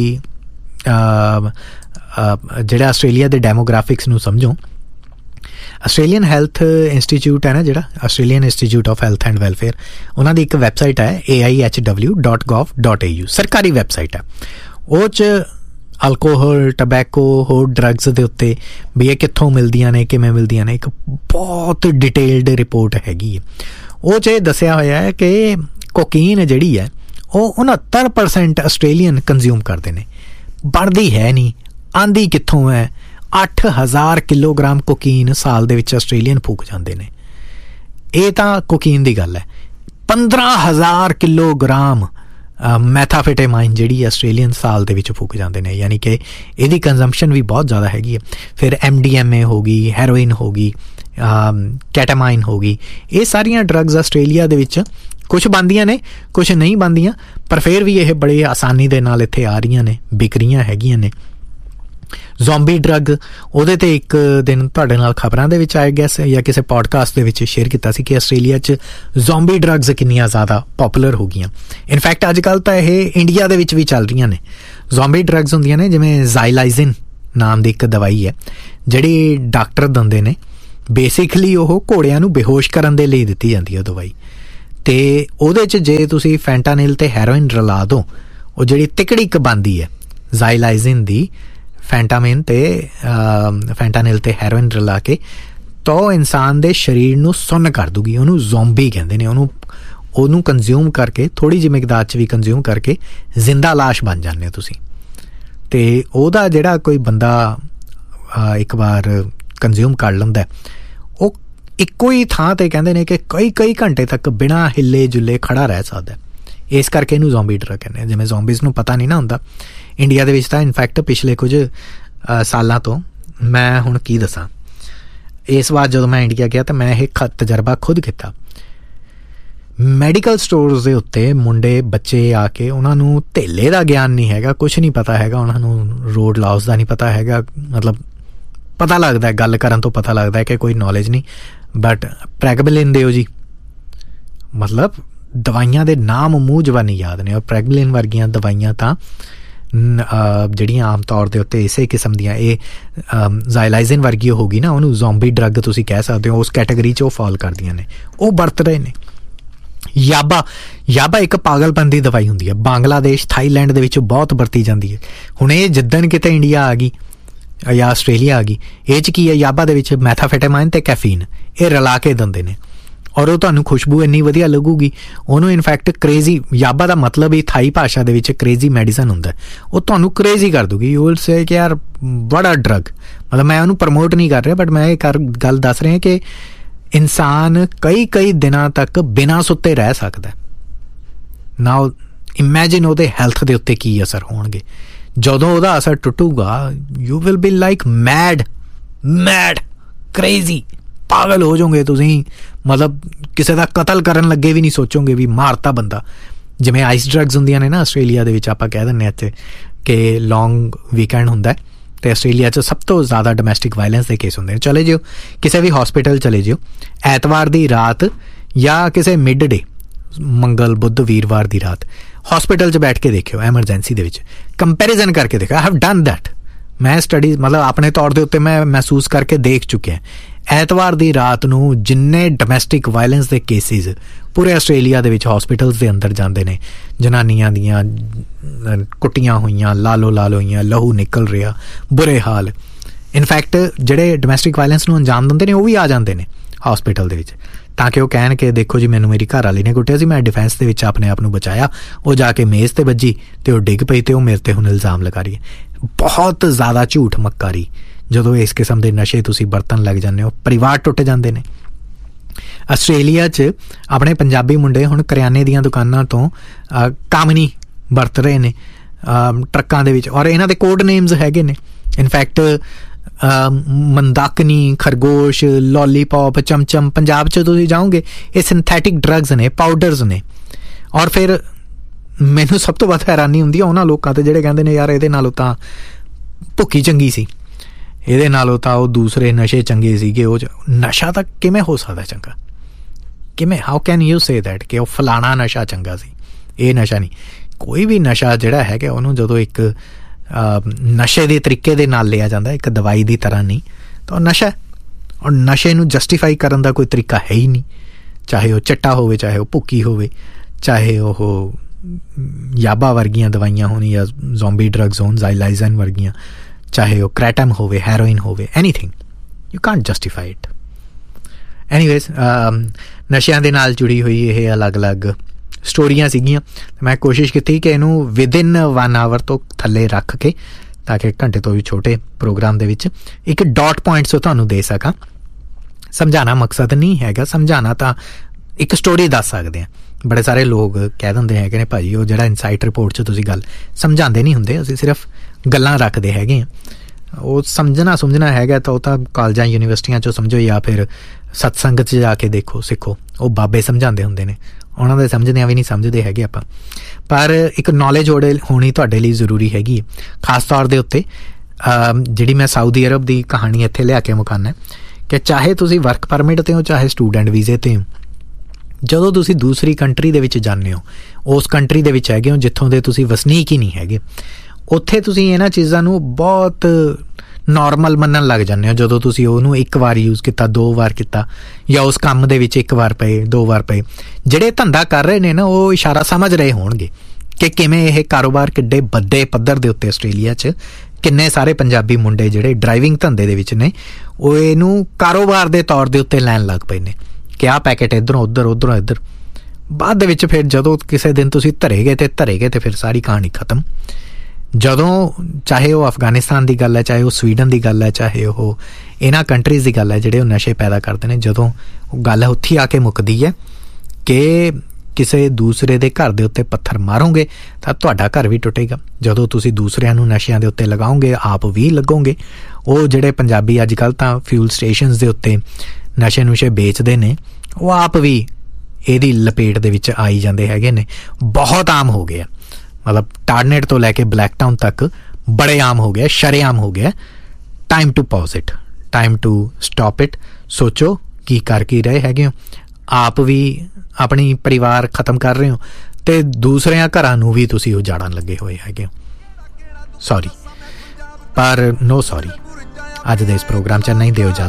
ਜਿਹੜਾ ਆਸਟ੍ਰੇਲੀਆ ਦੇ ਡੈਮੋਗ੍ਰਾਫਿਕਸ ਨੂੰ ਸਮਝੋ, ਆਸਟ੍ਰੇਲੀਅਨ ਹੈਲਥ ਇੰਸਟੀਚਿਊਟ ਹੈ ਨਾ, ਜਿਹੜਾ Australian institute of health and welfare, ਉਹਨਾਂ ਦੀ ਇੱਕ ਵੈਬਸਾਈਟ ਹੈ AIHW.gov.au, ਸਰਕਾਰੀ ਵੈਬਸਾਈਟ ਹੈ। ਉਹ 'ਚ ਅਲਕੋਹਲ, ਟਬੈਕੋ, ਹੋਰ ਡਰੱਗਸ ਦੇ ਉੱਤੇ ਵੀ ਇਹ ਕਿੱਥੋਂ ਮਿਲਦੀਆਂ ਨੇ, ਕਿਵੇਂ ਮਿਲਦੀਆਂ ਨੇ, ਇੱਕ ਬਹੁਤ ਡਿਟੇਲਡ ਰਿਪੋਰਟ ਹੈਗੀ ਹੈ। ਉਹ 'ਚ ਇਹ ਦੱਸਿਆ ਹੋਇਆ ਹੈ ਕਿ ਕੋਕੀਨ ਜਿਹੜੀ ਹੈ ਉਹ 69% ਆਸਟ੍ਰੇਲੀਅਨ ਕੰਜ਼ਿਊਮ ਕਰਦੇ ਨੇ, ਬਣਦੀ ਹੈ ਨਹੀਂ, ਆਂਦੀ ਕਿੱਥੋਂ ਹੈ। 8000 ਕਿਲੋਗ੍ਰਾਮ ਕੋਕੀਨ ਸਾਲ ਦੇ ਵਿੱਚ ਆਸਟ੍ਰੇਲੀਅਨ ਫੂਕ ਜਾਂਦੇ ਨੇ। ਇਹ ਤਾਂ ਕੋਕੀਨ ਦੀ ਗੱਲ ਹੈ। 15000 ਕਿਲੋਗ੍ਰਾਮ ਮੈਥਾਫੇਟਾਮਾਈਨ ਜਿਹੜੀ ਆਸਟ੍ਰੇਲੀਅਨ ਸਾਲ ਦੇ ਵਿੱਚ ਫੂਕ ਜਾਂਦੇ ਨੇ, ਯਾਨੀ ਕਿ ਇਹਦੀ ਕੰਜ਼ੰਪਸ਼ਨ ਵੀ ਬਹੁਤ ਜ਼ਿਆਦਾ ਹੈਗੀ ਹੈ। ਫਿਰ MDMA ਹੋ ਗਈ, ਹੈਰੋਇਨ ਹੋ ਗਈ, ਕੈਟਾਮਾਈਨ ਹੋ ਗਈ, ਇਹ ਸਾਰੀਆਂ ਡਰੱਗਸ ਆਸਟ੍ਰੇਲੀਆ ਦੇ ਵਿੱਚ ਕੁਛ ਬਣਦੀਆਂ ਨੇ, ਕੁਛ ਨਹੀਂ ਬਣਦੀਆਂ, ਪਰ ਫਿਰ ਵੀ ਇਹ ਬੜੇ ਆਸਾਨੀ ਦੇ ਨਾਲ ਇੱਥੇ ਆ ਰਹੀਆਂ ਨੇ, ਵਿਕ ਰਹੀਆਂ ਹੈਗੀਆਂ ਨੇ। ਜ਼ੋਂਬੀ ਡਰੱਗ, ਉਹਦੇ ਤੇ ਇੱਕ ਦਿਨ ਤੁਹਾਡੇ ਨਾਲ ਖਬਰਾਂ ਦੇ ਵਿੱਚ ਆਇਆ ਗਿਆ ਸੀ ਜਾਂ ਕਿਸੇ ਪੋਡਕਾਸਟ ਦੇ ਵਿੱਚ ਸ਼ੇਅਰ ਕੀਤਾ ਸੀ ਕਿ ਆਸਟ੍ਰੇਲੀਆ 'ਚ ਜ਼ੋਂਬੀ ਡਰੱਗਸ ਕਿੰਨੀਆਂ ਜ਼ਿਆਦਾ ਪੋਪੂਲਰ ਹੋ ਗਈਆਂ। ਇਨਫੈਕਟ ਅੱਜ ਕੱਲ੍ਹ ਤਾਂ ਇਹ ਇੰਡੀਆ ਦੇ ਵਿੱਚ ਵੀ ਚੱਲ ਰਹੀਆਂ ਨੇ। ਜ਼ੋਂਬੀ ਡਰੱਗਸ ਹੁੰਦੀਆਂ ਨੇ, ਜਿਵੇਂ ਜ਼ਾਈਲਾਈਜ਼ਿਨ ਨਾਮ ਦੀ ਇੱਕ ਦਵਾਈ ਹੈ ਜਿਹੜੀ ਡਾਕਟਰ ਦਿੰਦੇ ਨੇ। ਬੇਸਿਕਲੀ ਉਹ ਘੋੜਿਆਂ ਨੂੰ ਬੇਹੋਸ਼ ਕਰਨ ਦੇ ਲਈ ਦਿੱਤੀ ਜਾਂਦੀ ਹੈ ਦਵਾਈ, ਅਤੇ ਉਹਦੇ 'ਚ ਜੇ ਤੁਸੀਂ ਫੈਂਟਾਨਿਲ ਅਤੇ ਹੈਰੋਇਨ ਰਲਾ ਦਿਓ, ਉਹ ਜਿਹੜੀ ਤਿਕੜੀ ਇੱਕ ਬਣਦੀ ਹੈ ਜ਼ਾਈਲਾਈਜ਼ਿਨ ਦੀ, ਫੈਂਟਾਨਿਲ ਤੇ ਹੈਰੋਇਨ ਰਲਾ ਕੇ, ਤਾਂ ਉਹ ਇਨਸਾਨ ਦੇ ਸਰੀਰ ਨੂੰ ਸੁੰਨ ਕਰ ਦੂਗੀ। ਉਹਨੂੰ ਜ਼ੋਂਬੀ ਕਹਿੰਦੇ ਨੇ। ਉਹਨੂੰ ਕੰਜ਼ਿਊਮ ਕਰਕੇ, ਥੋੜ੍ਹੀ ਜਿਹੀ ਮਿਕਦਾਰ 'ਚ ਵੀ ਕੰਜ਼ਿਊਮ ਕਰਕੇ ਜ਼ਿੰਦਾ ਲਾਸ਼ ਬਣ ਜਾਂਦੇ ਹੋ ਤੁਸੀਂ। ਅਤੇ ਉਹਦਾ ਜਿਹੜਾ ਕੋਈ ਬੰਦਾ ਇੱਕ ਵਾਰ ਕੰਜ਼ਿਊਮ ਕਰ ਲੈਂਦਾ, ਉਹ ਇੱਕੋ ਹੀ ਥਾਂ 'ਤੇ ਕਹਿੰਦੇ ਨੇ ਕਿ ਕਈ ਘੰਟੇ ਤੱਕ ਬਿਨਾਂ ਹਿੱਲੇ ਜੁੱਲੇ ਖੜਾ ਰਹਿ ਸਕਦਾ। ਇਸ ਕਰਕੇ ਇਹਨੂੰ ਜ਼ੋਂਬੀ ਡਰੱਗ ਕਹਿੰਦੇ। ਜਿਵੇਂ ਜ਼ੋਂਬੀਜ਼ ਨੂੰ ਪਤਾ ਨਹੀਂ ਨਾ ਹੁੰਦਾ, ਇੰਡੀਆ ਦੇ ਵਿੱਚ ਤਾਂ ਇਨਫੈਕਟ ਪਿਛਲੇ ਕੁਝ ਸਾਲਾਂ ਤੋਂ, ਮੈਂ ਹੁਣ ਕੀ ਦੱਸਾਂ, ਇਸ ਵਾਰ ਜਦੋਂ ਮੈਂ ਇੰਡੀਆ ਗਿਆ ਤਾਂ ਮੈਂ ਇਹ ਤਜਰਬਾ ਖੁਦ ਕੀਤਾ। ਮੈਡੀਕਲ ਸਟੋਰਸ ਦੇ ਉੱਤੇ ਮੁੰਡੇ ਬੱਚੇ ਆ ਕੇ, ਉਹਨਾਂ ਨੂੰ ਧੇਲੇ ਦਾ ਗਿਆਨ ਨਹੀਂ ਹੈਗਾ, ਕੁਛ ਨਹੀਂ ਪਤਾ ਹੈਗਾ ਉਹਨਾਂ ਨੂੰ, ਰੋਡ ਲਾਉਸ ਦਾ ਨਹੀਂ ਪਤਾ ਹੈਗਾ, ਮਤਲਬ ਪਤਾ ਲੱਗਦਾ ਗੱਲ ਕਰਨ ਤੋਂ ਪਤਾ ਲੱਗਦਾ ਕਿ ਕੋਈ ਨੌਲੇਜ ਨਹੀਂ, ਬਟ ਪ੍ਰੈਗਬਲਿਨ ਦਿਓ ਜੀ, ਮਤਲਬ ਦਵਾਈਆਂ ਦੇ ਨਾਮ ਮੂੰਹ ਜ਼ਬਾਨੀ ਯਾਦ ਨੇ। ਔਰ ਪ੍ਰੈਗਬਲਿਨ ਵਰਗੀਆਂ ਦਵਾਈਆਂ ਤਾਂ ਜਿਹੜੀਆਂ ਆਮ ਤੌਰ ਦੇ ਉੱਤੇ ਇਸੇ ਕਿਸਮ ਦੀਆਂ, ਇਹ ਜ਼ਾਈਲਾਈਜ਼ਿਨ ਵਰਗੀ ਹੋ ਗਈ ਨਾ, ਉਹਨੂੰ ਜ਼ੋਂਬੀ ਡਰੱਗ ਤੁਸੀਂ ਕਹਿ ਸਕਦੇ ਹੋ, ਉਸ ਕੈਟਾਗਰੀ 'ਚ ਉਹ ਫਾਲ ਕਰਦੀਆਂ ਨੇ, ਉਹ ਵਰਤ ਰਹੇ ਨੇ। ਯਾਬਾ ਇੱਕ ਪਾਗਲਪਨ ਦੀ ਦਵਾਈ ਹੁੰਦੀ ਹੈ, ਬੰਗਲਾਦੇਸ਼ ਥਾਈਲੈਂਡ ਦੇ ਵਿੱਚ ਬਹੁਤ ਵਰਤੀ ਜਾਂਦੀ ਹੈ। ਹੁਣ ਇਹ ਜਿੱਦਣ ਕਿਤੇ ਇੰਡੀਆ ਆ ਗਈ ਜਾਂ ਆਸਟ੍ਰੇਲੀਆ ਆ ਗਈ, ਇਹ 'ਚ ਕੀ ਹੈ, ਯਾਬਾ ਦੇ ਵਿੱਚ ਮੈਥਾਫੈਟਾਮਾਈਨ ਅਤੇ ਕੈਫੀਨ ਇਹ ਰਲਾ ਕੇ ਦਿੰਦੇ ਨੇ, ਔਰ ਉਹ ਤੁਹਾਨੂੰ ਖੁਸ਼ਬੂ ਇੰਨੀ ਵਧੀਆ ਲੱਗੂਗੀ। ਉਹਨੂੰ ਇਨਫੈਕਟ ਕਰੇਜ਼ੀ, ਯਾਬਾ ਦਾ ਮਤਲਬ ਹੀ ਥਾਈ ਭਾਸ਼ਾ ਦੇ ਵਿੱਚ ਕਰੇਜ਼ੀ ਮੈਡੀਸਨ ਹੁੰਦਾ, ਉਹ ਤੁਹਾਨੂੰ ਕਰੇਜ਼ੀ ਕਰ ਦੂਗੀ। ਯੂ ਵਿਲ ਸੇ ਕਿ ਯਾਰ ਬੜਾ ਡਰੱਗ, ਮਤਲਬ ਮੈਂ ਉਹਨੂੰ ਪ੍ਰਮੋਟ ਨਹੀਂ ਕਰ ਰਿਹਾ, ਬਟ ਮੈਂ ਇਹ ਗੱਲ ਦੱਸ ਰਿਹਾ ਕਿ ਇਨਸਾਨ ਕਈ ਦਿਨਾਂ ਤੱਕ ਬਿਨਾਂ ਸੁੱਤੇ ਰਹਿ ਸਕਦਾ। ਨਾਓ ਇਮੈਜਿਨ ਉਹਦੇ ਹੈਲਥ ਦੇ ਉੱਤੇ ਕੀ ਅਸਰ ਹੋਣਗੇ। ਜਦੋਂ ਉਹਦਾ ਅਸਰ ਟੁੱਟੂਗਾ, you will be like made crazy, ਪਾਗਲ ਹੋ ਜਾਓਗੇ ਤੁਸੀਂ, ਮਤਲਬ ਕਿਸੇ ਦਾ ਕਤਲ ਕਰਨ ਲੱਗੇ ਵੀ ਨਹੀਂ ਸੋਚੋਗੇ ਵੀ ਮਾਰਤਾ ਬੰਦਾ। ਜਿਵੇਂ ਆਈਸ ਡਰੱਗਸ ਹੁੰਦੀਆਂ ਨੇ ਨਾ ਆਸਟ੍ਰੇਲੀਆ ਦੇ ਵਿੱਚ, ਆਪਾਂ ਕਹਿ ਦਿੰਦੇ ਹਾਂ ਇੱਥੇ ਕਿ ਲੌਂਗ ਵੀਕਐਂਡ ਹੁੰਦਾ, ਅਤੇ ਆਸਟ੍ਰੇਲੀਆ 'ਚ ਸਭ ਤੋਂ ਜ਼ਿਆਦਾ ਡੋਮੈਸਟਿਕ ਵਾਇਲੈਂਸ ਦੇ ਕੇਸ ਹੁੰਦੇ ਨੇ। ਚਲੇ ਜਿਓ ਕਿਸੇ ਵੀ ਹੌਸਪੀਟਲ ਚਲੇ ਜਿਓ, ਐਤਵਾਰ ਦੀ ਰਾਤ ਜਾਂ ਕਿਸੇ ਮਿਡ ਡੇ, ਮੰਗਲ ਬੁੱਧ ਵੀਰਵਾਰ ਦੀ ਰਾਤ ਹੌਸਪੀਟਲ 'ਚ ਬੈਠ ਕੇ ਦੇਖਿਓ, ਐਮਰਜੈਂਸੀ ਦੇ ਵਿੱਚ ਕੰਪੈਰੀਜ਼ਨ ਕਰਕੇ ਦੇਖਿਓ। ਆਈ ਹੈਵ ਡਨ ਦੈਟ, ਮੈਂ ਸਟੱਡੀਜ਼, ਮਤਲਬ ਆਪਣੇ ਤੌਰ ਦੇ ਉੱਤੇ ਮੈਂ ਮਹਿਸੂਸ ਕਰਕੇ ਦੇਖ ਚੁੱਕਿਆ। ਐਤਵਾਰ ਦੀ ਰਾਤ ਨੂੰ ਜਿੰਨੇ ਡੋਮੈਸਟਿਕ ਵਾਇਲੈਂਸ ਦੇ ਕੇਸਿਸ ਪੂਰੇ ਆਸਟ੍ਰੇਲੀਆ ਦੇ ਵਿੱਚ ਹੌਸਪੀਟਲਸ ਦੇ ਅੰਦਰ ਜਾਂਦੇ ਨੇ, ਜਨਾਨੀਆਂ ਦੀਆਂ ਕੁੱਟੀਆਂ ਹੋਈਆਂ, ਲਾਲੋ ਹੋਈਆਂ, ਲਹੂ ਨਿਕਲ ਰਿਹਾ, ਬੁਰੇ ਹਾਲ। ਇਨਫੈਕਟ ਜਿਹੜੇ ਡੋਮੈਸਟਿਕ ਵਾਇਲੈਂਸ ਨੂੰ ਅੰਜਾਮ ਦਿੰਦੇ ਨੇ ਉਹ ਵੀ ਆ ਜਾਂਦੇ ਨੇ ਹੌਸਪੀਟਲ ਦੇ ਵਿੱਚ, ਤਾਂ ਕਿ ਉਹ ਕਹਿਣ ਕਿ ਦੇਖੋ ਜੀ ਮੈਨੂੰ ਮੇਰੀ ਘਰ ਵਾਲੀ ਨੇ ਕੁੱਟਿਆ ਸੀ, ਮੈਂ ਡਿਫੈਂਸ ਦੇ ਵਿੱਚ ਆਪਣੇ ਆਪ ਨੂੰ ਬਚਾਇਆ, ਉਹ ਜਾ ਕੇ ਮੇਜ਼ 'ਤੇ ਵੱਜੀ ਅਤੇ ਉਹ ਡਿੱਗ ਪਈ ਅਤੇ ਉਹ ਮੇਰੇ 'ਤੇ ਹੁਣ ਇਲਜ਼ਾਮ ਲਗਾ ਰਹੀ ਹੈ। ਬਹੁਤ ਜ਼ਿਆਦਾ ਝੂਠ ਮੱਕਾਰੀ। ਜਦੋਂ ਇਸ ਕਿਸਮ ਦੇ ਨਸ਼ੇ ਤੁਸੀਂ ਵਰਤਣ ਲੱਗ ਜਾਂਦੇ ਹੋ, ਪਰਿਵਾਰ ਟੁੱਟ ਜਾਂਦੇ ਨੇ। ਆਸਟ੍ਰੇਲੀਆ 'ਚ ਆਪਣੇ ਪੰਜਾਬੀ ਮੁੰਡੇ ਹੁਣ ਕਰਿਆਨੇ ਦੀਆਂ ਦੁਕਾਨਾਂ ਤੋਂ ਕਾਮਨੀ ਵਰਤ ਰਹੇ ਨੇ ਟਰੱਕਾਂ ਦੇ ਵਿੱਚ, ਔਰ ਇਹਨਾਂ ਦੇ ਕੋਡ ਨੇਮਸ ਹੈਗੇ ਨੇ। ਇਨਫੈਕਟ ਮੰਦਾਕਨੀ, ਖਰਗੋਸ਼, ਲੋਲੀਪੌਪ, ਚਮਚਮ, ਪੰਜਾਬ 'ਚ ਤੁਸੀਂ ਜਾਓਗੇ ਇਹ ਸਿੰਥੈਟਿਕ ਡਰੱਗਸ ਨੇ, ਪਾਊਡਰਸ ਨੇ। ਔਰ ਫਿਰ ਮੈਨੂੰ ਸਭ ਤੋਂ ਵੱਧ ਹੈਰਾਨੀ ਹੁੰਦੀ ਆ ਉਹਨਾਂ ਲੋਕਾਂ 'ਤੇ ਜਿਹੜੇ ਕਹਿੰਦੇ ਨੇ ਯਾਰ ਇਹਦੇ ਨਾਲੋਂ ਤਾਂ ਭੁੱਕੀ ਚੰਗੀ ਸੀ, ਇਹਦੇ ਨਾਲੋਂ ਤਾਂ ਉਹ ਦੂਸਰੇ ਨਸ਼ੇ ਚੰਗੇ ਸੀਗੇ। ਉਹ ਨਸ਼ਾ ਤਾਂ ਕਿਵੇਂ ਹੋ ਸਕਦਾ ਚੰਗਾ? ਕਿਵੇਂ, how can you say that ਕਿ ਉਹ ਫਲਾਣਾ ਨਸ਼ਾ ਚੰਗਾ ਸੀ, ਇਹ ਨਸ਼ਾ ਨਹੀਂ। ਕੋਈ ਵੀ ਨਸ਼ਾ ਜਿਹੜਾ ਹੈਗਾ ਉਹਨੂੰ ਜਦੋਂ ਇੱਕ ਨਸ਼ੇ ਦੇ ਤਰੀਕੇ ਦੇ ਨਾਲ ਲਿਆ ਜਾਂਦਾ, ਇੱਕ ਦਵਾਈ ਦੀ ਤਰ੍ਹਾਂ ਨਹੀਂ, ਤਾਂ ਉਹ ਨਸ਼ਾ। ਔਰ ਨਸ਼ੇ ਨੂੰ ਜਸਟੀਫਾਈ ਕਰਨ ਦਾ ਕੋਈ ਤਰੀਕਾ ਹੈ ਹੀ ਨਹੀਂ, ਚਾਹੇ ਉਹ ਚੱਟਾ ਹੋਵੇ, ਚਾਹੇ ਉਹ ਭੁੱਕੀ ਹੋਵੇ, ਚਾਹੇ ਉਹ ਯਾਬਾ ਵਰਗੀਆਂ ਦਵਾਈਆਂ ਹੋਣ ਜਾਂ ਜ਼ੋਂਬੀ ਡਰੱਗਸ ਹੋਣ, ਜ਼ਾਈਲਾਈਜ਼ਨ ਵਰਗੀਆਂ, ਚਾਹੇ ਉਹ ਕ੍ਰੈਟਮ ਹੋਵੇ, ਹੈਰੋਇਨ ਹੋਵੇ, anything, you Kant justify it. Anyways, ਨਸ਼ਿਆਂ ਦੇ ਨਾਲ ਜੁੜੀ ਹੋਈ ਇਹ ਅਲੱਗ-ਅਲੱਗ ਸਟੋਰੀਆਂ ਸੀਗੀਆਂ। ਮੈਂ ਕੋਸ਼ਿਸ਼ ਕੀਤੀ ਕਿ ਇਹਨੂੰ ਵਿਦਿਨ 1 ਆਵਰ ਤੋਂ ਥੱਲੇ ਰੱਖ ਕੇ, ਤਾਂ ਕਿ ਘੰਟੇ ਤੋਂ ਵੀ ਛੋਟੇ ਪ੍ਰੋਗਰਾਮ ਦੇ ਵਿੱਚ ਇੱਕ ਡਾਟ ਪੁਆਇੰਟਸ ਤੁਹਾਨੂੰ ਦੇ ਸਕਾਂ। ਸਮਝਾਉਣਾ ਮਕਸਦ ਨਹੀਂ ਹੈਗਾ, ਸਮਝਾਉਣਾ ਤਾਂ ਇੱਕ ਸਟੋਰੀ ਦੱਸ ਸਕਦੇ ਹਾਂ। ਬੜੇ ਸਾਰੇ ਲੋਕ ਕਹਿ ਦਿੰਦੇ ਹੈਗੇ ਨੇ ਭਾਜੀ ਉਹ ਜਿਹੜਾ ਇਨਸਾਈਟ ਰਿਪੋਰਟ 'ਚ ਤੁਸੀਂ ਗੱਲ ਸਮਝਾਉਂਦੇ ਨਹੀਂ ਹੁੰਦੇ, ਅਸੀਂ ਸਿਰਫ ਗੱਲਾਂ ਰੱਖਦੇ ਹੈਗੇ ਹਾਂ। ਉਹ ਸਮਝਣਾ ਹੈਗਾ ਤਾਂ ਉਹ ਤਾਂ ਕਾਲਜਾਂ ਯੂਨੀਵਰਸਿਟੀਆਂ 'ਚੋਂ ਸਮਝੋ, ਜਾਂ ਫਿਰ ਸਤਸੰਗ 'ਚ ਜਾ ਕੇ ਦੇਖੋ, ਸਿੱਖੋ। ਉਹ ਬਾਬੇ ਸਮਝਾਉਂਦੇ ਹੁੰਦੇ ਨੇ, ਉਹਨਾਂ ਦੇ ਸਮਝਦਿਆਂ ਵੀ ਨਹੀਂ ਸਮਝਦੇ ਹੈਗੇ ਆਪਾਂ। ਪਰ ਇੱਕ ਨੌਲੇਜ ਹੋਣੀ ਤੁਹਾਡੇ ਲਈ ਜ਼ਰੂਰੀ ਹੈਗੀ ਹੈ, ਖਾਸ ਤੌਰ ਦੇ ਉੱਤੇ ਜਿਹੜੀ ਮੈਂ ਸਾਊਦੀ ਅਰਬ ਦੀ ਕਹਾਣੀ ਇੱਥੇ ਲਿਆ ਕੇ ਮੁਕਾਨਾ ਕਿ ਚਾਹੇ ਤੁਸੀਂ ਵਰਕ ਪਰਮਿਟ 'ਤੇ ਹੋ ਚਾਹੇ ਸਟੂਡੈਂਟ ਵੀਜ਼ੇ 'ਤੇ ਹੋ, ਜਦੋਂ ਤੁਸੀਂ ਦੂਸਰੀ ਕੰਟਰੀ ਦੇ ਵਿੱਚ ਜਾਂਦੇ ਹੋ, ਉਸ ਕੰਟਰੀ ਦੇ ਵਿੱਚ ਹੈਗੇ ਹੋ ਜਿੱਥੋਂ ਦੇ ਤੁਸੀਂ ਵਸਨੀਕ ਹੀ ਨਹੀਂ ਹੈਗੇ, ਉੱਥੇ ਤੁਸੀਂ ਇਹਨਾਂ ਚੀਜ਼ਾਂ ਨੂੰ ਬਹੁਤ ਨੋਰਮਲ ਮੰਨਣ ਲੱਗ ਜਾਂਦੇ ਹੋ। ਜਦੋਂ ਤੁਸੀਂ ਉਹਨੂੰ ਇੱਕ ਵਾਰ ਯੂਜ਼ ਕੀਤਾ, 2 ਵਾਰ ਕੀਤਾ, ਜਾਂ ਉਸ ਕੰਮ ਦੇ ਵਿੱਚ 1 ਵਾਰ ਪਏ, 2 ਵਾਰ ਪਏ, ਜਿਹੜੇ ਧੰਦਾ ਕਰ ਰਹੇ ਨੇ ਨਾ ਉਹ ਇਸ਼ਾਰਾ ਸਮਝ ਰਹੇ ਹੋਣਗੇ ਕਿ ਕਿਵੇਂ ਇਹ ਕਾਰੋਬਾਰ ਕਿੱਡੇ ਵੱਡੇ ਪੱਧਰ ਦੇ ਉੱਤੇ ਆਸਟ੍ਰੇਲੀਆ 'ਚ ਕਿੰਨੇ ਸਾਰੇ ਪੰਜਾਬੀ ਮੁੰਡੇ ਜਿਹੜੇ ਡਰਾਈਵਿੰਗ ਧੰਦੇ ਦੇ ਵਿੱਚ ਨੇ ਉਹ ਇਹਨੂੰ ਕਾਰੋਬਾਰ ਦੇ ਤੌਰ ਦੇ ਉੱਤੇ ਲੈਣ ਲੱਗ ਪਏ ਨੇ ਕਿ ਆਹ ਪੈਕੇਟ ਇੱਧਰੋਂ ਉੱਧਰ, ਉੱਧਰੋਂ ਇੱਧਰ। ਬਾਅਦ ਦੇ ਵਿੱਚ ਫਿਰ ਜਦੋਂ ਕਿਸੇ ਦਿਨ ਤੁਸੀਂ ਧਰੇ ਗਏ ਤੇ ਫਿਰ ਸਾਰੀ ਕਹਾਣੀ ਖਤਮ। ਜਦੋਂ ਚਾਹੇ ਉਹ ਅਫਗਾਨਿਸਤਾਨ ਦੀ ਗੱਲ ਹੈ, ਚਾਹੇ ਉਹ ਸਵੀਡਨ ਦੀ ਗੱਲ ਹੈ, ਚਾਹੇ ਉਹ ਇਹਨਾਂ ਕੰਟਰੀਜ਼ ਦੀ ਗੱਲ ਹੈ ਜਿਹੜੇ ਉਹ ਨਸ਼ੇ ਪੈਦਾ ਕਰਦੇ ਨੇ, ਜਦੋਂ ਉਹ ਗੱਲ ਉੱਥੇ ਆ ਕੇ ਮੁੱਕਦੀ ਹੈ ਕਿ ਕਿਸੇ ਦੂਸਰੇ ਦੇ ਘਰ ਦੇ ਉੱਤੇ ਪੱਥਰ ਮਾਰੋਗੇ ਤਾਂ ਤੁਹਾਡਾ ਘਰ ਵੀ ਟੁੱਟੇਗਾ। ਜਦੋਂ ਤੁਸੀਂ ਦੂਸਰਿਆਂ ਨੂੰ ਨਸ਼ਿਆਂ ਦੇ ਉੱਤੇ ਲਗਾਓਗੇ ਆਪ ਵੀ ਲੱਗੋਗੇ। ਉਹ ਜਿਹੜੇ ਪੰਜਾਬੀ ਅੱਜ ਕੱਲ੍ਹ ਤਾਂ ਫਿਊਲ ਸਟੇਸ਼ਨਸ ਦੇ ਉੱਤੇ ਨਸ਼ੇ ਨੁਸ਼ੇ ਵੇਚਦੇ ਨੇ ਉਹ ਆਪ ਵੀ ਇਹਦੀ ਲਪੇਟ ਦੇ ਵਿੱਚ ਆਈ ਜਾਂਦੇ ਹੈਗੇ ਨੇ। ਬਹੁਤ ਆਮ ਹੋ ਗਿਆ, ਮਤਲਬ ਟਾਰਨੇਟ ਤੋਂ ਲੈ ਕੇ ਬਲੈਕ ਟਾਊਨ ਤੱਕ ਬੜੇ ਆਮ ਹੋ ਗਿਆ, ਸ਼ਰੇਆਮ ਹੋ ਗਿਆ। Time to pause it, time to stop it. ਸੋਚੋ ਕੀ ਕਰ ਕੀ ਰਹੇ ਹੈਗੇ ਹੋ। ਆਪ ਵੀ ਆਪਣੀ ਪਰਿਵਾਰ ਖ਼ਤਮ ਕਰ ਰਹੇ ਹੋ ਅਤੇ ਦੂਸਰਿਆਂ ਘਰਾਂ ਨੂੰ ਵੀ ਤੁਸੀਂ ਉਜਾੜਨ ਲੱਗੇ ਹੋਏ ਹੈਗੇ ਹੋ। ਸੌਰੀ ਪਰ ਨੋ ਸੌਰੀ। ਅੱਜ ਦੇ ਇਸ ਪ੍ਰੋਗਰਾਮ 'ਚ ਨਹੀਂ ਦਿਓ ਇਜਾਜ਼ਤ।